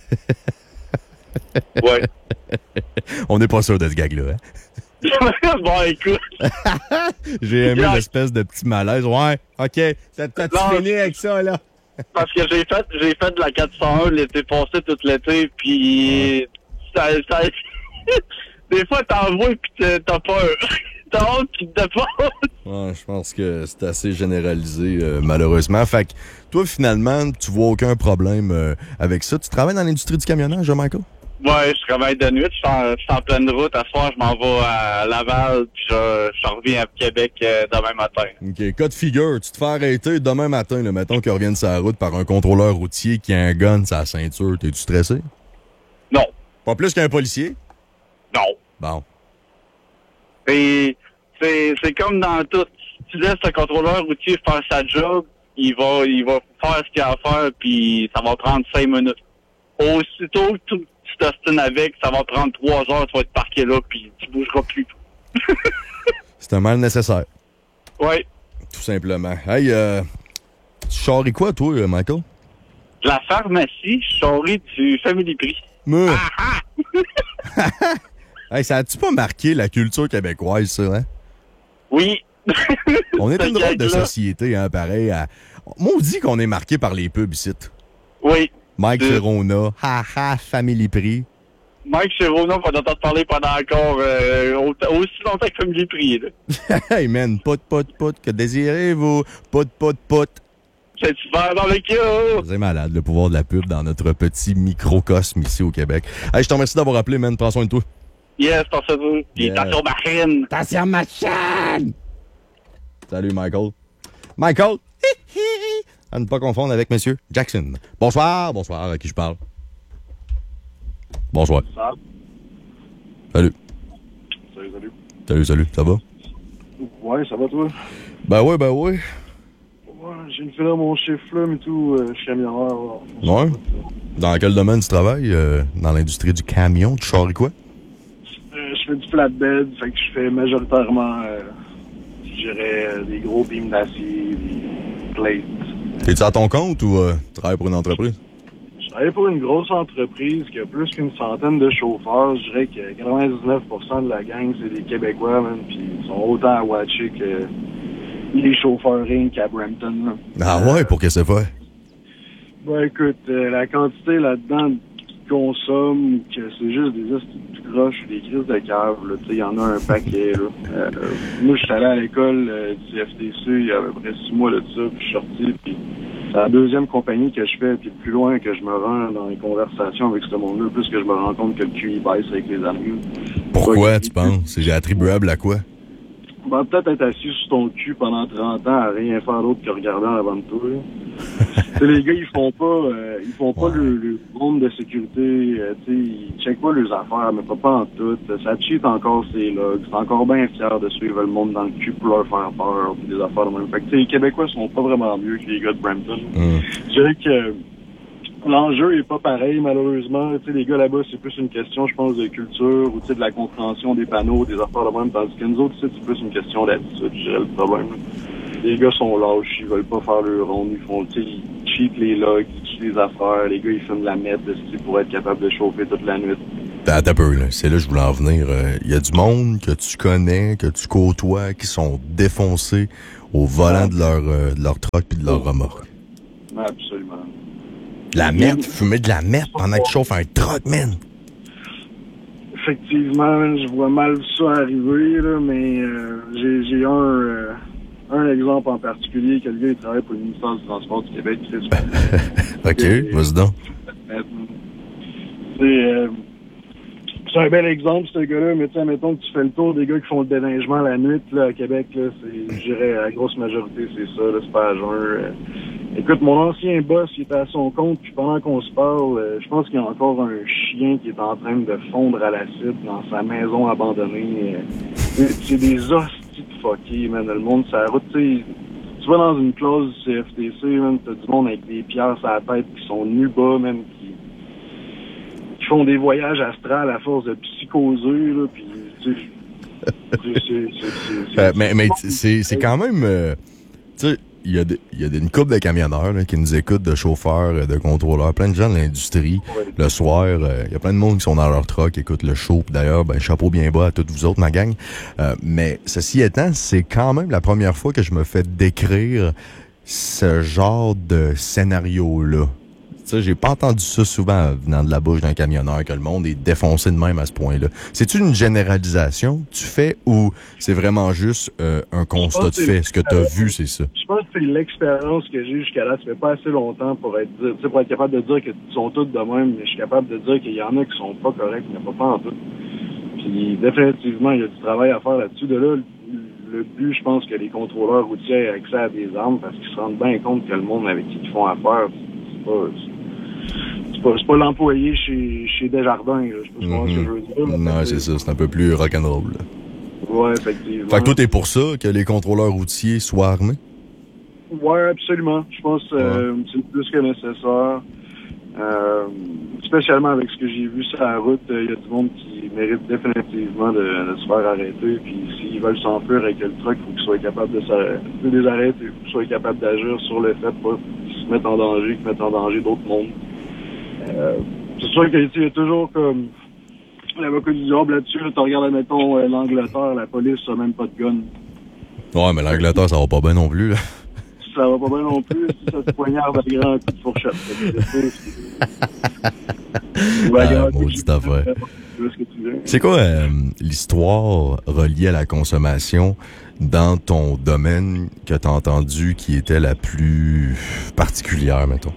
Ouais. On n'est pas sûr de ce gag-là, hein? Bon, écoute. J'ai aimé l'espèce de petit malaise. Ouais, OK. T'as-tu fini avec ça, là? Parce que j'ai fait j'ai fait de la quatre cent un l'été passé, tout l'été, puis ça, ça... des fois, t'en vois pis t'as peur. T'as honte pis t'as peur. Ouais, je pense que c'est assez généralisé, euh, malheureusement. Fait que toi, finalement, tu vois aucun problème euh, avec ça. Tu travailles dans l'industrie du camionnage, Michael? Ouais, je travaille de nuit, je suis en, je suis en pleine route. À ce soir, je m'en vais à Laval, puis je, je reviens à Québec euh, demain matin. OK. Cas de figure, tu te fais arrêter demain matin, là, mettons qu'il revienne sur la route par un contrôleur routier qui a un gun sur la ceinture. T'es-tu stressé? Non. Pas plus qu'un policier? Non. Bon. Et c'est, c'est comme dans tout. Si tu laisses le contrôleur routier faire sa job, il va, il va faire ce qu'il a à faire, puis ça va prendre cinq minutes. Aussitôt que tu t'ostines avec, ça va prendre trois heures, tu vas être parqué là, puis tu bougeras plus. C'est un mal nécessaire. Oui. Tout simplement. Hey, euh, tu charries quoi, toi, Michael? De la pharmacie, je charrie du Family Prix. Mais... hey, ça a-tu pas marqué la culture québécoise, ça, hein? Oui. On est une drôle de société, hein, pareil. À... Moi, on dit qu'on est marqué par les pubs ici. Oui. Mike de... Ferona, haha, Family Prix. Mike Ferona, on va t'entendre parler pendant encore euh, aussi longtemps que Family Prix. Hey man, pot, pot, pot, que désirez-vous? Pot, pot, pot. C'est super dans le cas. C'est malade, le pouvoir de la pub dans notre petit microcosme ici au Québec. Hey, je te remercie d'avoir appelé, man. Prends soin de toi. Yes, t'en sais vous. Puis Yeah. attention machine. Attention machine! Salut, Michael. Michael! À ne pas confondre avec Monsieur Jackson. Bonsoir, bonsoir, à qui je parle? Bonsoir. Ça. Salut. Salut, salut. Salut, salut, ça va? Ouais, ça va, toi? Ben oui, ben oui. Ouais, j'ai une fille dans mon chiffre, là, mais tout, euh, je suis camionneur. Ouais. Dans quel domaine tu travailles? Euh, dans l'industrie du camion? Tu charries quoi? Euh, je fais du flatbed, fait que je fais majoritairement, euh, je dirais, euh, des gros beams d'acier, des plates. T'es-tu à ton compte ou euh, tu travailles pour une entreprise? Je travaille pour une grosse entreprise qui a plus qu'une centaine de chauffeurs. Je dirais que quatre-vingt-dix-neuf pour cent de la gang, c'est des Québécois, même, puis ils sont autant à watcher que les chauffeurs Inc à Brampton. Là. Ah ouais, pour que c'est fait? Ben écoute, euh, la quantité là-dedans qu'ils consomment, que c'est juste des astuces de croches, des crises de cave, là, tu sais, il y en a un paquet, là. Euh, moi, je suis allé à l'école euh, du F T C il y a à peu près six mois de ça, puis je suis sorti, puis c'est la deuxième compagnie que je fais, puis plus loin que je me rends dans les conversations avec ce monde-là, plus que je me rends compte que le Q I baisse avec les années. Pourquoi, ouais, tu penses? C'est attribuable à quoi? Ben, peut-être être assis sur ton cul pendant trente ans à rien faire d'autre que regarder en avant de toi. Les gars, ils font pas euh, ils font pas ouais. le, le monde de sécurité, euh, ils checkent pas leurs affaires, mais pas, pas en tout. Ça cheat encore ses logs. C'est encore bien fier de suivre le monde dans le cul pour leur faire peur, pis des affaires de même. Fait que les Québécois sont pas vraiment mieux que les gars de Brampton. Mm. Je dirais que l'enjeu est pas pareil, malheureusement. Tu sais, les gars là-bas, c'est plus une question, je pense, de culture ou tu sais, de la compréhension des panneaux, des affaires de même, tandis que nous autres, c'est plus une question d'attitude, je dirais, le problème. Les gars sont lâches, ils veulent pas faire leur ronde, ils font, tu sais, ils cheatent les logs, ils cheatent les affaires, les gars, ils fument de la meth pour être capable de chauffer toute la nuit. Attends un peu, là. C'est là que je voulais en venir. Il euh, y a du monde que tu connais, que tu côtoies, qui sont défoncés au volant de leur, euh, de leur truck puis de leur remorque. Absolument. La meth, fumer de la meth pendant que tu chauffes un truck, man. Effectivement, man, je vois mal ça arriver, là, mais euh, j'ai, j'ai un, euh, un exemple en particulier, que le gars, il travaille pour le ministère du Transport du Québec. OK, vas-y donc. C'est, euh, c'est un bel exemple, ce gars-là, mais tu sais, mettons que tu fais le tour des gars qui font le déneigement la nuit, là, à Québec, là, c'est, je dirais, la grosse majorité, c'est ça, là, c'est pas à jeun. Euh, Écoute, mon ancien boss, il était à son compte, puis pendant qu'on se parle, euh, je pense qu'il y a encore un chien qui est en train de fondre à l'acide dans sa maison abandonnée. Euh, c'est, c'est des hosties de fuckés, man. Le monde, ça route, tu sais. Tu vas dans une classe du C F T C, man, t'as du monde avec des pierres sur la tête qui sont nus bas, man, qui, qui font des voyages astrales à force de psychoser, là, puis, tu sais, c'est, c'est, c'est, c'est, euh, mais, mais c'est, c'est quand même, euh, tu sais, il y a, de, il y a une couple de camionneurs là, qui nous écoutent, de chauffeurs, de contrôleurs, plein de gens de l'industrie. Oui. Le soir, euh, il y a plein de monde qui sont dans leur truck, qui écoutent le show. Puis d'ailleurs, ben, chapeau bien bas à toutes vous autres, ma gang. Euh, mais ceci étant, c'est quand même la première fois que je me fais décrire ce genre de scénario-là. Tu sais, j'ai pas entendu ça souvent venant de la bouche d'un camionneur, que le monde est défoncé de même à ce point-là. C'est-tu une généralisation que tu fais ou c'est vraiment juste euh, un constat de fait? Ce que tu as vu, c'est ça? Je pense que c'est l'expérience que j'ai jusqu'à là. Ça fait pas assez longtemps pour être, pour être capable de dire qu'ils sont tous de même, mais je suis capable de dire qu'il y en a qui sont pas corrects, mais pas, pas en tout. Puis définitivement, il y a du travail à faire là-dessus. De là, le but, je pense que les contrôleurs routiers aient accès à des armes parce qu'ils se rendent bien compte que le monde avec qui ils font affaire, c'est pas... C'est pas, c'est pas l'employé chez, chez Desjardins, là. Je sais pas mm-hmm. ce que je veux dire. Non, c'est ça. C'est un peu plus rock'n'roll. Ouais, effectivement. Fait que toi, t'es pour ça, que les contrôleurs routiers soient armés? Ouais, absolument. Je pense que euh, ouais. c'est plus que nécessaire. Euh, spécialement avec ce que j'ai vu sur la route, il euh, y a du monde qui mérite définitivement de, de se faire arrêter. Puis s'ils veulent s'enfuir avec le truck, il faut qu'ils soient capables de, de les arrêter. Il faut qu'ils soient capables d'agir sur le fait, pas qu'ils se mettent en danger, qu'ils mettent en danger d'autres mondes. Euh, c'est sûr qu'il y a toujours comme l'avocat du diable là-dessus, là, tu regardes, mettons, euh, l'Angleterre, la police n'a même pas de gun. Ouais, mais l'Angleterre, ça va pas bien non plus, là. Ça va pas bien non plus, si ça te poignarde à grand coup de fourchette. Ah, maudite affaire. C'est quoi euh, l'histoire reliée à la consommation dans ton domaine que t'as entendu qui était la plus particulière, mettons?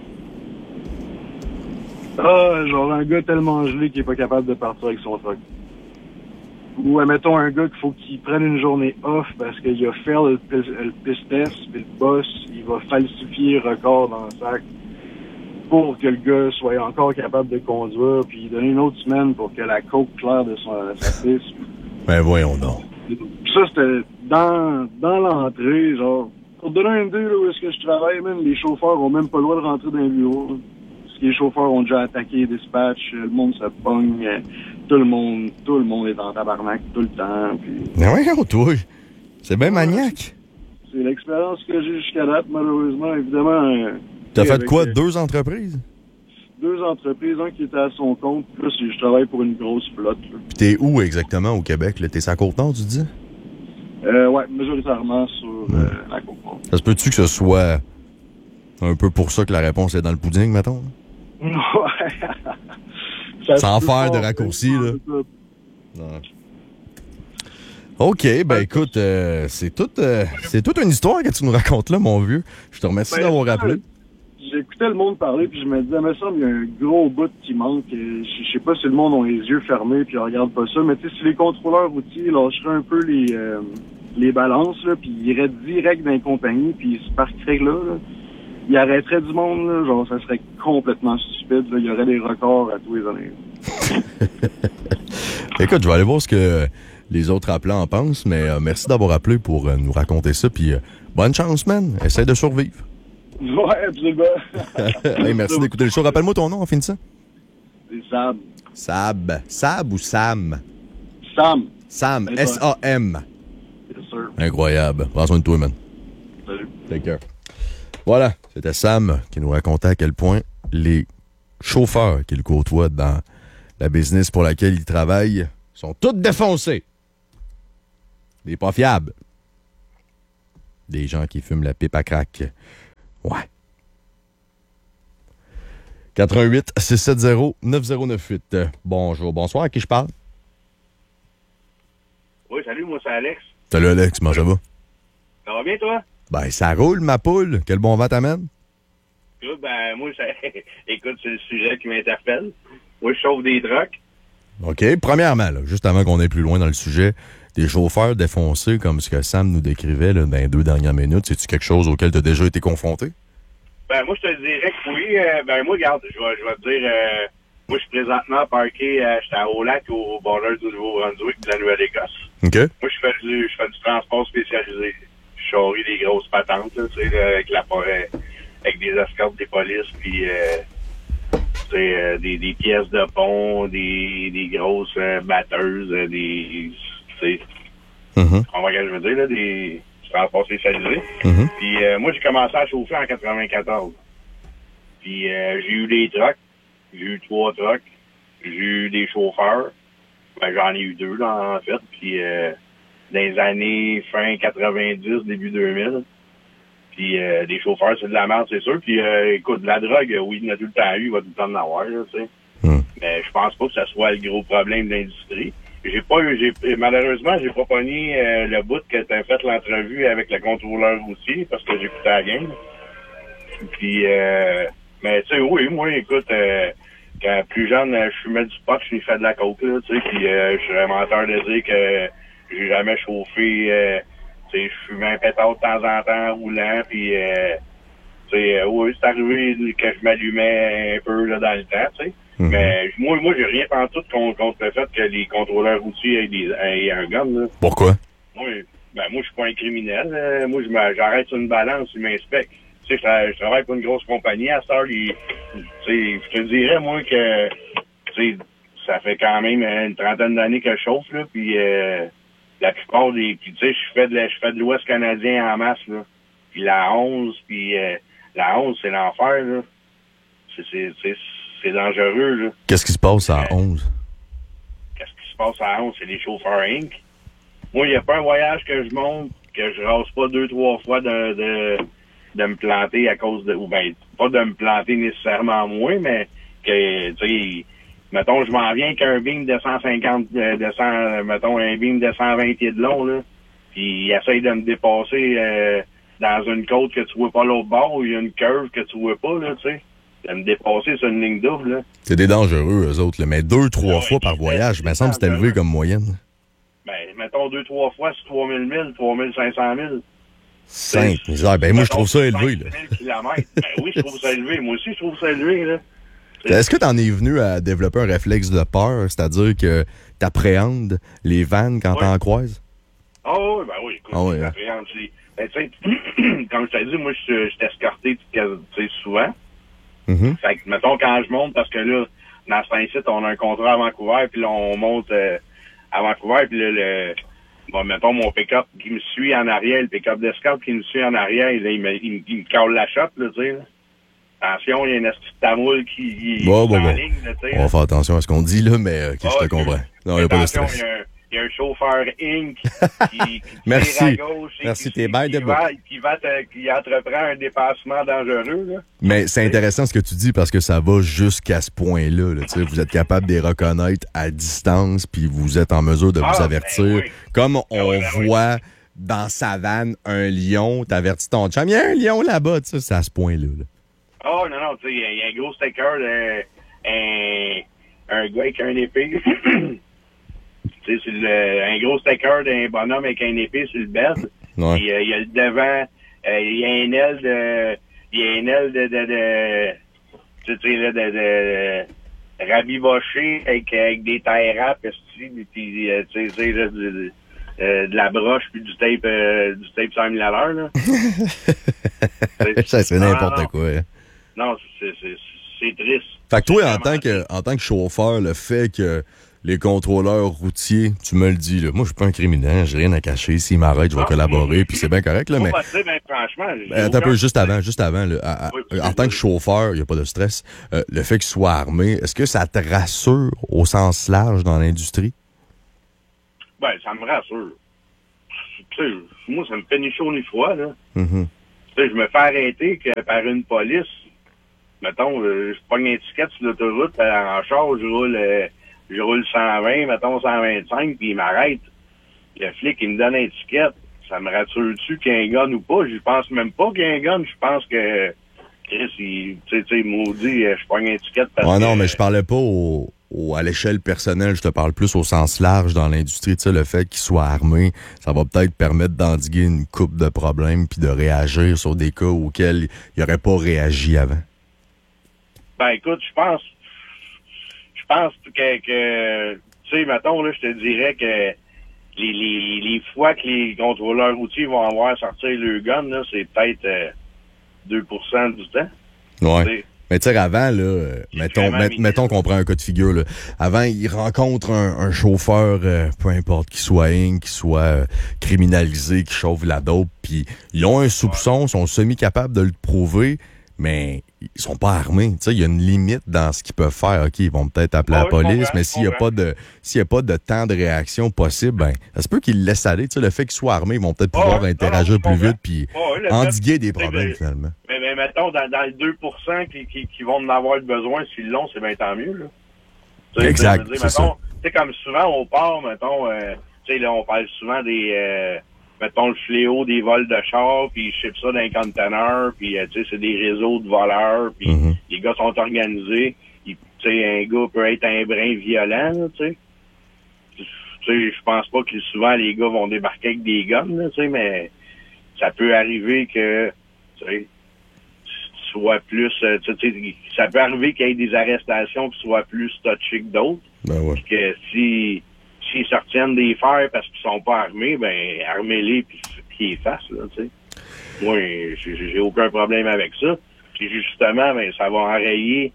Ah, genre un gars tellement gelé qu'il est pas capable de partir avec son truck. Ou, admettons, un gars qu'il faut qu'il prenne une journée off parce qu'il a fait le, le piss test, puis le boss, il va falsifier le record dans le sac pour que le gars soit encore capable de conduire, puis donner une autre semaine pour que la coke claire de, son, de sa piste. Ben voyons donc. Ça, c'était dans, dans l'entrée, genre, pour donner un idée, là, où est-ce que je travaille, même, les chauffeurs ont même pas le droit de rentrer dans le bureau. Les chauffeurs ont déjà attaqué les dispatchs, le monde se pogne, tout le monde, tout le monde est en tabarnak tout le temps. Puis... Mais voyons, toi, c'est bien maniaque. C'est l'expérience que j'ai jusqu'à date, malheureusement, évidemment. T'as fait quoi, euh, deux entreprises? Deux entreprises, un qui était à son compte, plus je travaille pour une grosse flotte. Là. Puis t'es où exactement au Québec? Là? T'es sur la Côte-Nord, tu dis? Euh, ouais, majoritairement sur ouais. euh, la Côte-Nord. Ça se peut-tu que ce soit un peu pour ça que la réponse est dans le pudding, mettons? Ouais. Sans faire de raccourci, là. Non. OK, ben ouais, écoute, euh, c'est toute euh, c'est toute une histoire que tu nous racontes là, mon vieux. Je te remercie ben, d'avoir rappelé. j'écoutais le monde parler, puis je me disais, mais ça, il y a un gros bout qui manque. Je je sais pas si le monde a les yeux fermés, puis regarde pas ça, mais tu sais, si les contrôleurs routiers lâcheraient un peu les, euh, les balances, là, puis ils iraient direct dans les compagnies, puis ils se parqueraient là, là, ils arrêteraient du monde, là, genre, ça serait complètement stupide, là, il y aurait des records à tous les années. Écoute, je vais aller voir ce que les autres appelants en pensent, mais euh, merci d'avoir appelé pour euh, nous raconter ça, puis euh, bonne chance, man. Essaye de survivre. Ouais, absolument. Hey, merci d'écouter le show. Rappelle-moi ton nom en finissant. C'est Sam. Sab. Sab ou Sam? Sam. Sam. S A M. Yes, sir. Incroyable. Prends soin de toi, man. Salut. Take care. Voilà, c'était Sam qui nous racontait à quel point les chauffeurs qu'il côtoie dans la business pour laquelle il travaille sont tous défoncés. Des pas fiables. Des gens qui fument la pipe à crack. Ouais. quatre un huit, six sept zéro, neuf zéro neuf huit. Bonjour, bonsoir. À qui je parle? Oui, salut, moi c'est Alex. Salut Alex, comment ça va? Ça va bien, toi? Ben, ça roule, ma poule. Quel bon vent t'amène? Écoute, ben, moi, ça... écoute, c'est le sujet qui m'interpelle. Moi, je chauffe des trucks. OK. Premièrement, là, juste avant qu'on aille plus loin dans le sujet, des chauffeurs défoncés comme ce que Sam nous décrivait là, dans les deux dernières minutes, c'est-tu quelque chose auquel tu as déjà été confronté? Ben, moi, je te dirais que oui. Euh, ben, moi, regarde, je vais, je vais te dire, euh, moi, je suis présentement parqué, euh, j'étais à Haut-Lac, au bordeur du Nouveau-Brunswick, de la Nouvelle-Écosse. OK. Moi, je fais du, je fais du transport spécialisé. Je charrie des grosses patentes, là, tu sais, là, avec la forêt, avec des escortes des polices, puis euh, tu sais, euh, des, des pièces de pont, des, des grosses euh, batteuses, euh, des, tu sais, Mm-hmm. tu comprends ce que je veux dire, là, des transports spécialisés. Mm-hmm. Puis euh, moi, j'ai commencé à chauffer en quatre-vingt-quatorze. Puis euh, j'ai eu des trucks, j'ai eu trois trucks, j'ai eu des chauffeurs. Ben, j'en ai eu deux, là, en fait. Puis euh, dans les années fin quatre-vingt-dix, début deux mille. Puis euh, des chauffeurs, c'est de la merde, c'est sûr. Puis euh, écoute, de la drogue, oui, il y en a tout le temps eu, il va tout le temps en avoir, là, tu sais. Mm. Mais je pense pas que ça soit le gros problème de l'industrie. J'ai pas eu, j'ai, malheureusement, j'ai pas pogné euh, le bout que t'as fait l'entrevue avec le contrôleur routier parce que j'écoutais la game. Puis, euh, mais tu sais, oui, moi, écoute, euh, quand plus jeune, je fumais du pot, je fait de la coke, là, tu sais, puis euh, je serais menteur de dire que j'ai jamais chauffé, euh, tu sais, je fumais un pétard de temps en temps roulant, puis euh, tu sais, euh, oui, c'est arrivé que je m'allumais un peu là dans le temps, tu sais. Mm-hmm. Mais moi, moi, j'ai rien en tout contre, contre le fait que les contrôleurs routiers aient, des, aient un gun, là. Pourquoi? Moi, ben, moi, je suis pas un criminel. Euh, moi, je me, j'arrête sur une balance, je m'inspecte. Tu sais, je, je travaille pour une grosse compagnie. À cette heure, il, tu sais, je te dirais, moi, que, tu sais, ça fait quand même une trentaine d'années que je chauffe, là, puis euh, la plupart des, puis tu sais, je fais de la, je fais de l'Ouest canadien en masse, là. Puis la onze, puis euh, la onze, c'est l'enfer, là. C'est, c'est, c'est, c'est dangereux, là. Qu'est-ce qui se passe à euh, onze? Qu'est-ce qui se passe à onze? C'est les chauffeurs Inc. Moi, il n'y a pas un voyage que je monte que je rase pas deux, trois fois de, de, de me planter à cause de... Ou ben, pas de me planter nécessairement moi, mais que, tu sais, mettons, je m'en viens avec un beam de cent cinquante, de, de cent, mettons, un beam de cent vingt pieds de long, là, puis il essaye de me dépasser euh, dans une côte que tu vois pas l'autre bord, où il y a une curve que tu vois pas, là, tu sais. De me dépasser sur une ligne double, là. C'est des dangereux, eux autres, là. Mais deux, trois ouais, fois par voyage, il me semble que c'est élevé comme moyenne. Ben, mettons deux, trois fois sur trois mille milles, trois mille cinq cents milles. Cinq misères. Ben, moi, je trouve ça élevé, là. cinq mille kilomètres. Ben oui, je trouve ça élevé. Moi aussi, je trouve ça élevé, là. Est-ce que t'en es venu à développer un réflexe de peur, c'est-à-dire que t'appréhendes les vannes quand ouais. t'en croises? Ah oh, oui, ben oui, écoute, oh, ouais, j'appréhende. Ben, tu sais, comme je t'ai dit, moi, je suis escorté, tu sais, souvent. Mm-hmm. Fait que, mettons, quand je monte, parce que là, dans ce site, on a un contrat à Vancouver, puis là, on monte euh, à Vancouver, puis là, le, bon, mettons, mon pick-up qui me suit en arrière, le pick-up d'escorte qui me suit en arrière, là, il, me, il, il me cale la chope, là, tu sais, là. Attention, il y a une petite tamoule qui, qui bon, bon, est en bon. ligne, là, tu sais. On va faire attention à ce qu'on dit, là, mais okay, ah, je te comprends. Non, il n'y a pas de stress. Il y a un, il y a un chauffeur Inc qui, qui Merci. tire à gauche et Merci, qui, t'es bien de qui, va, qui, va te, qui entreprend un dépassement dangereux, là. Mais c'est intéressant ce que tu dis parce que ça va jusqu'à ce point-là. Là, vous êtes capable de les reconnaître à distance puis vous êtes en mesure de ah, vous avertir. Ben oui. Comme on ben oui, ben voit oui. dans Savane un lion, t'avertis ton chum, il y a un lion là-bas, c'est à ce point-là. Là. Ah oh, non, non, tu sais, il y a un gros sticker de un, un gars avec un épée. Tu sais, c'est le, un gros sticker d'un bonhomme avec un épée sur le bed. Ouais. Puis, euh, il y a le devant, euh, il y a une aile de, il y a une aile de, de, de, tu sais, là, de, de, de rabiboché avec, avec des tie wraps, puis, euh, tu sais, là, de, de, euh, de la broche puis du tape, euh, du tape cent mille à l'heure, là. Ça, c'est n'importe non, non. quoi. Hein. Non, c'est, c'est, c'est triste. Fait que toi, en tant que, en tant que chauffeur, le fait que les contrôleurs routiers, tu me le dis, là, moi, je suis pas un criminel, j'ai rien à cacher. S'ils m'arrêtent, je vais collaborer, puis c'est bien correct, là, mais... Passer, ben, franchement... Ben, attends un peu, juste avant, juste avant, là, à, à, oui, en tant que chauffeur, il n'y a pas de stress, euh, le fait qu'il soit armé, est-ce que ça te rassure au sens large dans l'industrie? Ben, ça me rassure. Tu sais, moi, ça me fait ni chaud ni froid, là. Mm-hmm. Tu sais, je me fais arrêter que par une police, mettons, euh, je pogne une étiquette sur l'autoroute, en char, je roule... Euh, je roule cent vingt, mettons cent vingt-cinq, puis il m'arrête. Le flic, il me donne une étiquette. Ça me rassure-tu qu'il y a un gun ou pas? Je pense même pas qu'il y a un gun. Je pense que Chris, il, tu sais, maudit, je prends une étiquette parce ouais, que... non, mais je parlais pas au, au, à l'échelle personnelle. Je te parle plus au sens large dans l'industrie. Tu sais, le fait qu'il soit armé, ça va peut-être permettre d'endiguer une coupe de problèmes puis de réagir sur des cas auxquels il n'aurait pas réagi avant. Ben, écoute, je pense... Je pense que, que tu sais, mettons, là, je te dirais que les, les, les fois que les contrôleurs routiers vont avoir sortir le gun, là, c'est peut-être euh, deux pour cent du temps. Ouais. T'sais. Mais tu sais, avant, là, euh, mettons, met, mettons qu'on prend un cas de figure, là. Avant, ils rencontrent un, un chauffeur, euh, peu importe, qu'il soit in, qu'il soit euh, criminalisé, qui chauffe la dope, puis ils ont un soupçon, ouais. sont semi-capables de le prouver, mais ils sont pas armés. Tu sais, il y a une limite dans ce qu'ils peuvent faire. OK, ils vont peut-être appeler oh, la police, mais s'il n'y a pas de s'il y a pas de temps de réaction possible, ben, ça se peut qu'ils le laissent aller. Tu sais, le fait qu'ils soient armés, ils vont peut-être pouvoir oh, interagir non, non, plus vite puis oh, endiguer des problèmes, mais, finalement. Mais, mais mettons, dans, dans les deux pour cent qui, qui, qui vont en avoir besoin, s'ils l'ont, c'est bien tant mieux, là. T'sais, exact, dire, c'est mettons, tu sais, comme souvent, on part, mettons, euh, tu sais, là, on parle souvent des... Euh, mettons, le fléau des vols de chars, puis ils shippent ça dans un conteneur, puis, euh, tu sais, c'est des réseaux de voleurs, puis mm-hmm. les gars sont organisés. Tu sais, un gars peut être un brin violent, tu sais. Tu sais, je pense pas que souvent les gars vont débarquer avec des guns, tu sais, mais ça peut arriver que, tu sais, soit plus, tu sais, ça peut arriver qu'il y ait des arrestations qui soient plus touchées que d'autres. Ben ouais. Puis que si... s'ils se retiennent des fers parce qu'ils sont pas armés, ben, armez-les puis qu'ils fassent, là, tu sais. Moi, j'ai, j'ai aucun problème avec ça. Puis justement, ben, ça va enrayer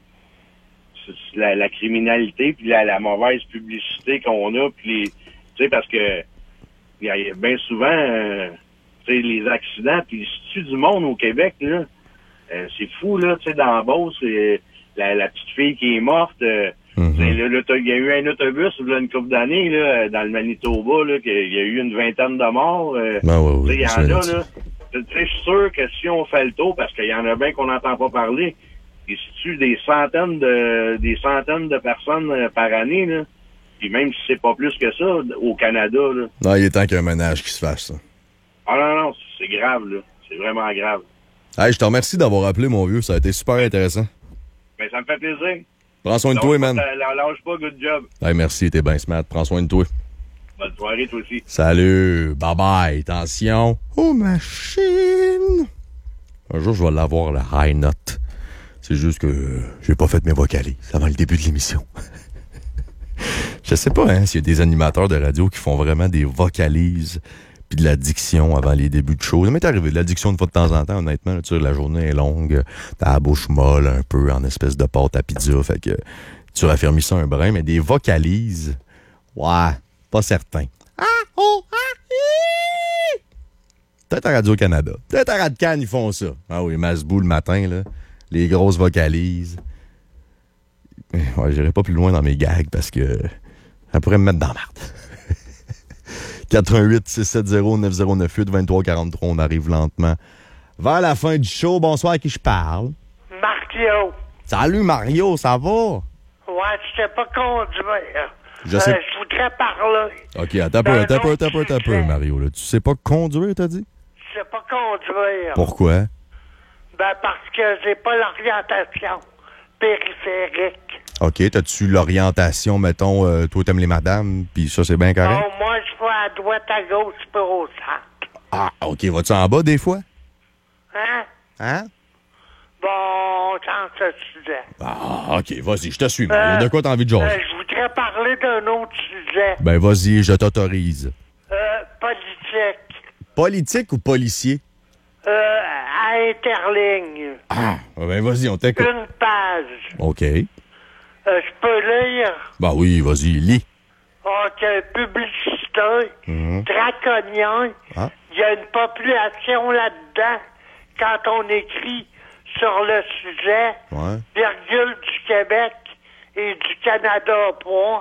la, la criminalité puis la, la mauvaise publicité qu'on a, puis les, tu sais, parce que il y a bien souvent, euh, tu sais, les accidents, puis si tu du monde au Québec, là, euh, c'est fou, là, tu sais, dans Beauce, c'est la, la petite fille qui est morte, euh, Mm-hmm. Il y a eu un autobus il y a une couple d'années là, dans le Manitoba, là, qu'il y a eu une vingtaine de morts. Euh, ben ouais, oui, il y en a, là. Je suis sûr que si on fait le tour, parce qu'il y en a bien qu'on n'entend pas parler, il se tue des centaines de des centaines de personnes euh, par année, là. Puis même si c'est pas plus que ça, au Canada, là. Non, il est temps qu'il y ait un ménage qui se fasse, ça. Ah non, non, c'est grave, là. C'est vraiment grave. Hey, je te remercie d'avoir appelé, mon vieux. Ça a été super intéressant. Ben, ça me fait plaisir. Prends soin de toi, man. Lâche pas, good job. Hey, merci, t'es bien smart. Prends soin de toi. Bonne soirée, toi aussi. Salut. Bye bye. Attention. Oh, machine. Un jour, je vais l'avoir, la high note. C'est juste que j'ai pas fait mes vocalises avant le début de l'émission. Je sais pas, hein, s'il y a des animateurs de radio qui font vraiment des vocalises puis de la diction avant les débuts de show. Ça m'est arrivé de la diction une fois de temps en temps, honnêtement. Là, tu sais, la journée est longue, t'as la bouche molle un peu, en espèce de pâte à pizza. Fait que tu raffermis ça un brin, mais des vocalises, ouais, pas certain. Ah, oh, ah, hi! Peut-être à Radio-Canada. Peut-être à Radio-Can, ils font ça. Ah oui, Masbou le matin, là. Les grosses vocalises. Ouais, j'irai pas plus loin dans mes gags parce que ça pourrait me mettre dans la merde. quatre un huit, six sept zéro, neuf zéro neuf huit, vingt-trois quarante-trois. On arrive lentement vers la fin du show. Bonsoir, à qui je parle? Mario. Salut, Mario, ça va? Ouais, tu sais pas conduire. Je sais. Euh, je voudrais parler. OK, attends un peu, attends un peu, attends un peu, attends un peu, Mario. Là. Tu sais pas conduire, t'as dit? Je sais pas conduire. Pourquoi? Ben, parce que j'ai pas l'orientation périphérique. OK, t'as-tu l'orientation, mettons, euh, toi, t'aimes les madames, puis ça, c'est bien correct? Oh, moi, je vais à droite, à gauche, puis au centre. Ah, OK, vas-tu en bas des fois? Hein? Hein? Bon, on change de sujet. Ah, OK, vas-y, je te suis. Euh, de quoi t'as envie de jaser? Euh, je voudrais parler d'un autre sujet. Ben, vas-y, je t'autorise. Euh, politique. Politique ou policier? Euh, à Interligne. Ah, ben vas-y, on t'écoute. Une page. OK. Euh, je peux lire. Ben oui, vas-y, lis. OK, publicité, Mhm. draconien. Ah. Il y a une population là-dedans. Quand on écrit sur le sujet, Ouais. virgule du Québec et du Canada, point.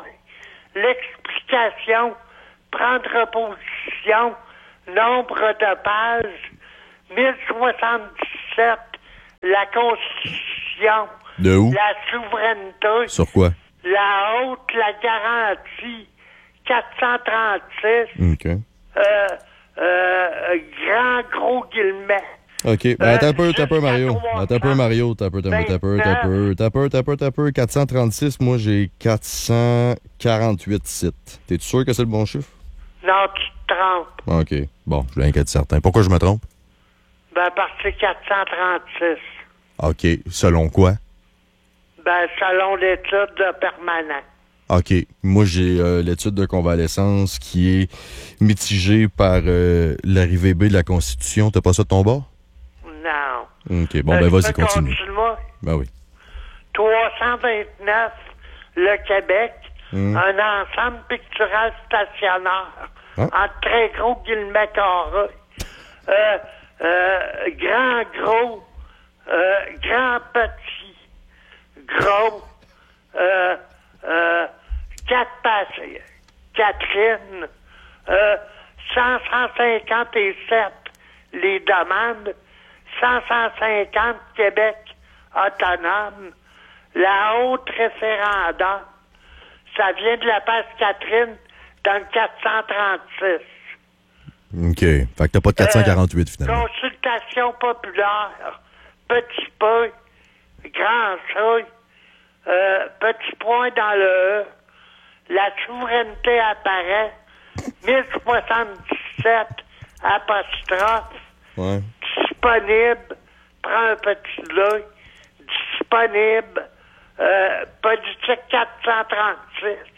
L'explication, prendre position, nombre de pages, mille soixante-dix-sept, la Constitution, De où? la souveraineté, Sur quoi? la haute, la garantie, quatre cent trente-six, OK. euh, euh, grand gros guillemets. OK. Ben, Euh, attends un peu, t'as un peu, jusqu'à Mario. trois Attends un peu, cents. Mario. T'as un peu, t'as un peu, t'as un peu, t'as un peu, t'as un peu, t'as un peu, t'as un peu. quatre cent trente-six, moi, j'ai quatre cent quarante-huit sites. T'es sûr que c'est le bon chiffre? Non, tu te trompes. OK. Bon, je suis inquiète certain. Pourquoi je me trompe? Ben, parce que c'est quatre cent trente-six. OK. Selon quoi? Ben, selon l'étude de permanent. OK. Moi, j'ai euh, l'étude de convalescence qui est mitigée par euh, l'arrivée B de la Constitution. T'as pas ça de ton bord? Non. OK. Bon, Euh, ben je vas-y, peux continue. continuer? Ben oui. trois cent vingt-neuf, le Québec, Mm. un ensemble pictural stationnaire, Ah. en très gros guillemets carrés. Euh, euh, grand, gros, euh, grand, petit, gros, euh, euh, quatre passes, Catherine, euh, cent cinquante-sept les demandes, cinq cent cinquante Québec autonome, la haute référendum, ça vient de la passe Catherine dans le quatre cent trente-six. OK. Fait que t'as pas de quatre cent quarante-huit, finalement. Consultation populaire, petit peu, grand C, euh, petit point dans le E, la souveraineté apparaît, mille soixante-dix-sept apostrophe, Ouais. disponible, prends un petit là, disponible, euh, politique quatre cent trente-six,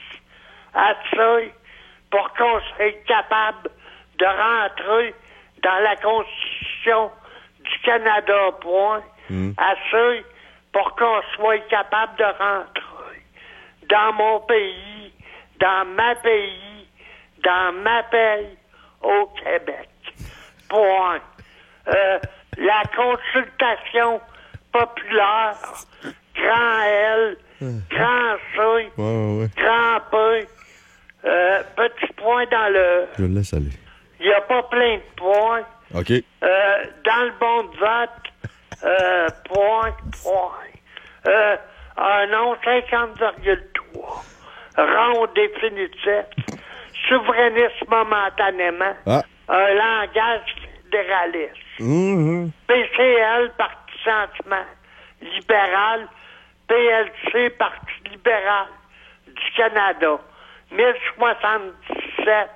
assez pour qu'on soit capable de rentrer dans la Constitution du Canada, point, Mm. assez pour qu'on soit capable de rentrer dans mon pays, dans ma pays, dans ma pays, au Québec. Point. Euh, la consultation populaire, grand L, grand C, Ouais, ouais, ouais. grand P, euh, petit point dans le... Je le laisse aller. Il n'y a pas plein de points. OK. Euh, dans le bon de vote, euh, point, point. Euh, un non, cinquante virgule trois. Rond définitif. Souverainisme momentanément. Ah. Un langage fédéraliste. Mhm. P C L, Parti Sentiment libéral. P L C, Parti libéral du Canada. mille soixante-dix-sept,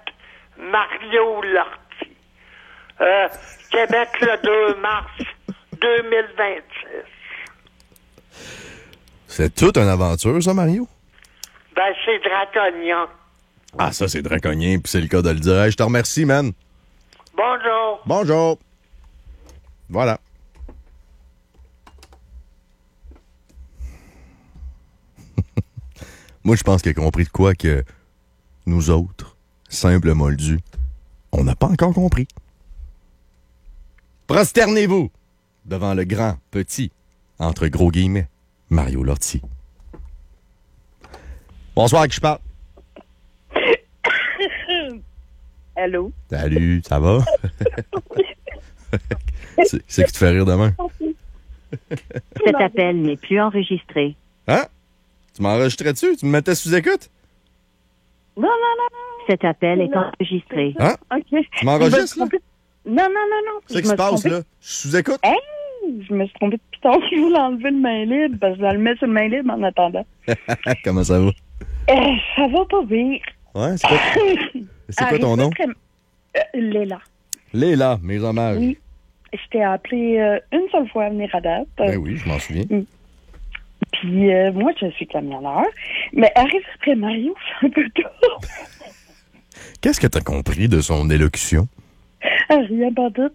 Mario Lortie. Euh, Québec, le deux mars deux mille vingt-six. C'est toute une aventure, ça, Mario? Ben, c'est draconien. Ah, ça, c'est draconien, puis c'est le cas de le dire. Hey, je te remercie, man. Bonjour. Bonjour. Voilà. Moi, je pense qu'il a compris de quoi que nous autres, simples moldus, on n'a pas encore compris. Prosternez-vous devant le grand, petit, entre gros guillemets, Mario Lortie. Bonsoir, à qui je parle? Allô? Salut, ça va? c'est, c'est qui te fait rire demain? Cet appel n'est plus enregistré. Hein? Tu m'enregistrais-tu? Tu me mettais sous écoute? Non, non, non, non. Cet appel est enregistré. Hein? OK. Tu m'enregistres, là? Non, non, non, non. C'est ce qui se passe, là? Je suis sous écoute? Hey, je me suis trompée de piton. Je voulais enlever le main libre parce que je le mets sur le main libre en attendant. Comment ça va? Euh, ça va pas bien. Ouais, c'est quoi, c'est quoi ton nom? Très... Euh, Léla. Léla, mes hommages. Oui. Je t'ai appelé euh, une seule fois à venir à date. Ben oui, je m'en souviens. Puis euh, moi, je suis camionneur. Mais arrive après Mario, c'est un peu tôt. Qu'est-ce que tu as compris de son élocution? Rien pas tout.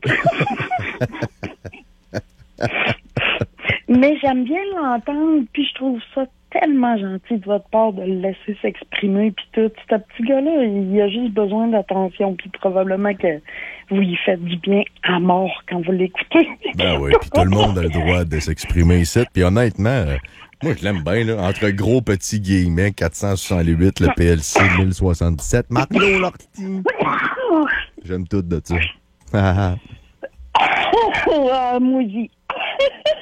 Mais j'aime bien l'entendre, puis je trouve ça tellement gentil de votre part de le laisser s'exprimer, puis tout. Ce petit gars-là, il a juste besoin d'attention, puis probablement que vous lui faites du bien à mort quand vous l'écoutez. Ben oui, puis tout le monde a le droit de s'exprimer ici. Puis honnêtement, euh, moi, je l'aime bien, là. Entre gros petits guillemets, quatre cent soixante-huit, le P L C mille soixante-dix-sept, Mario Lortie. J'aime tout de ça. Ah, moi aussi.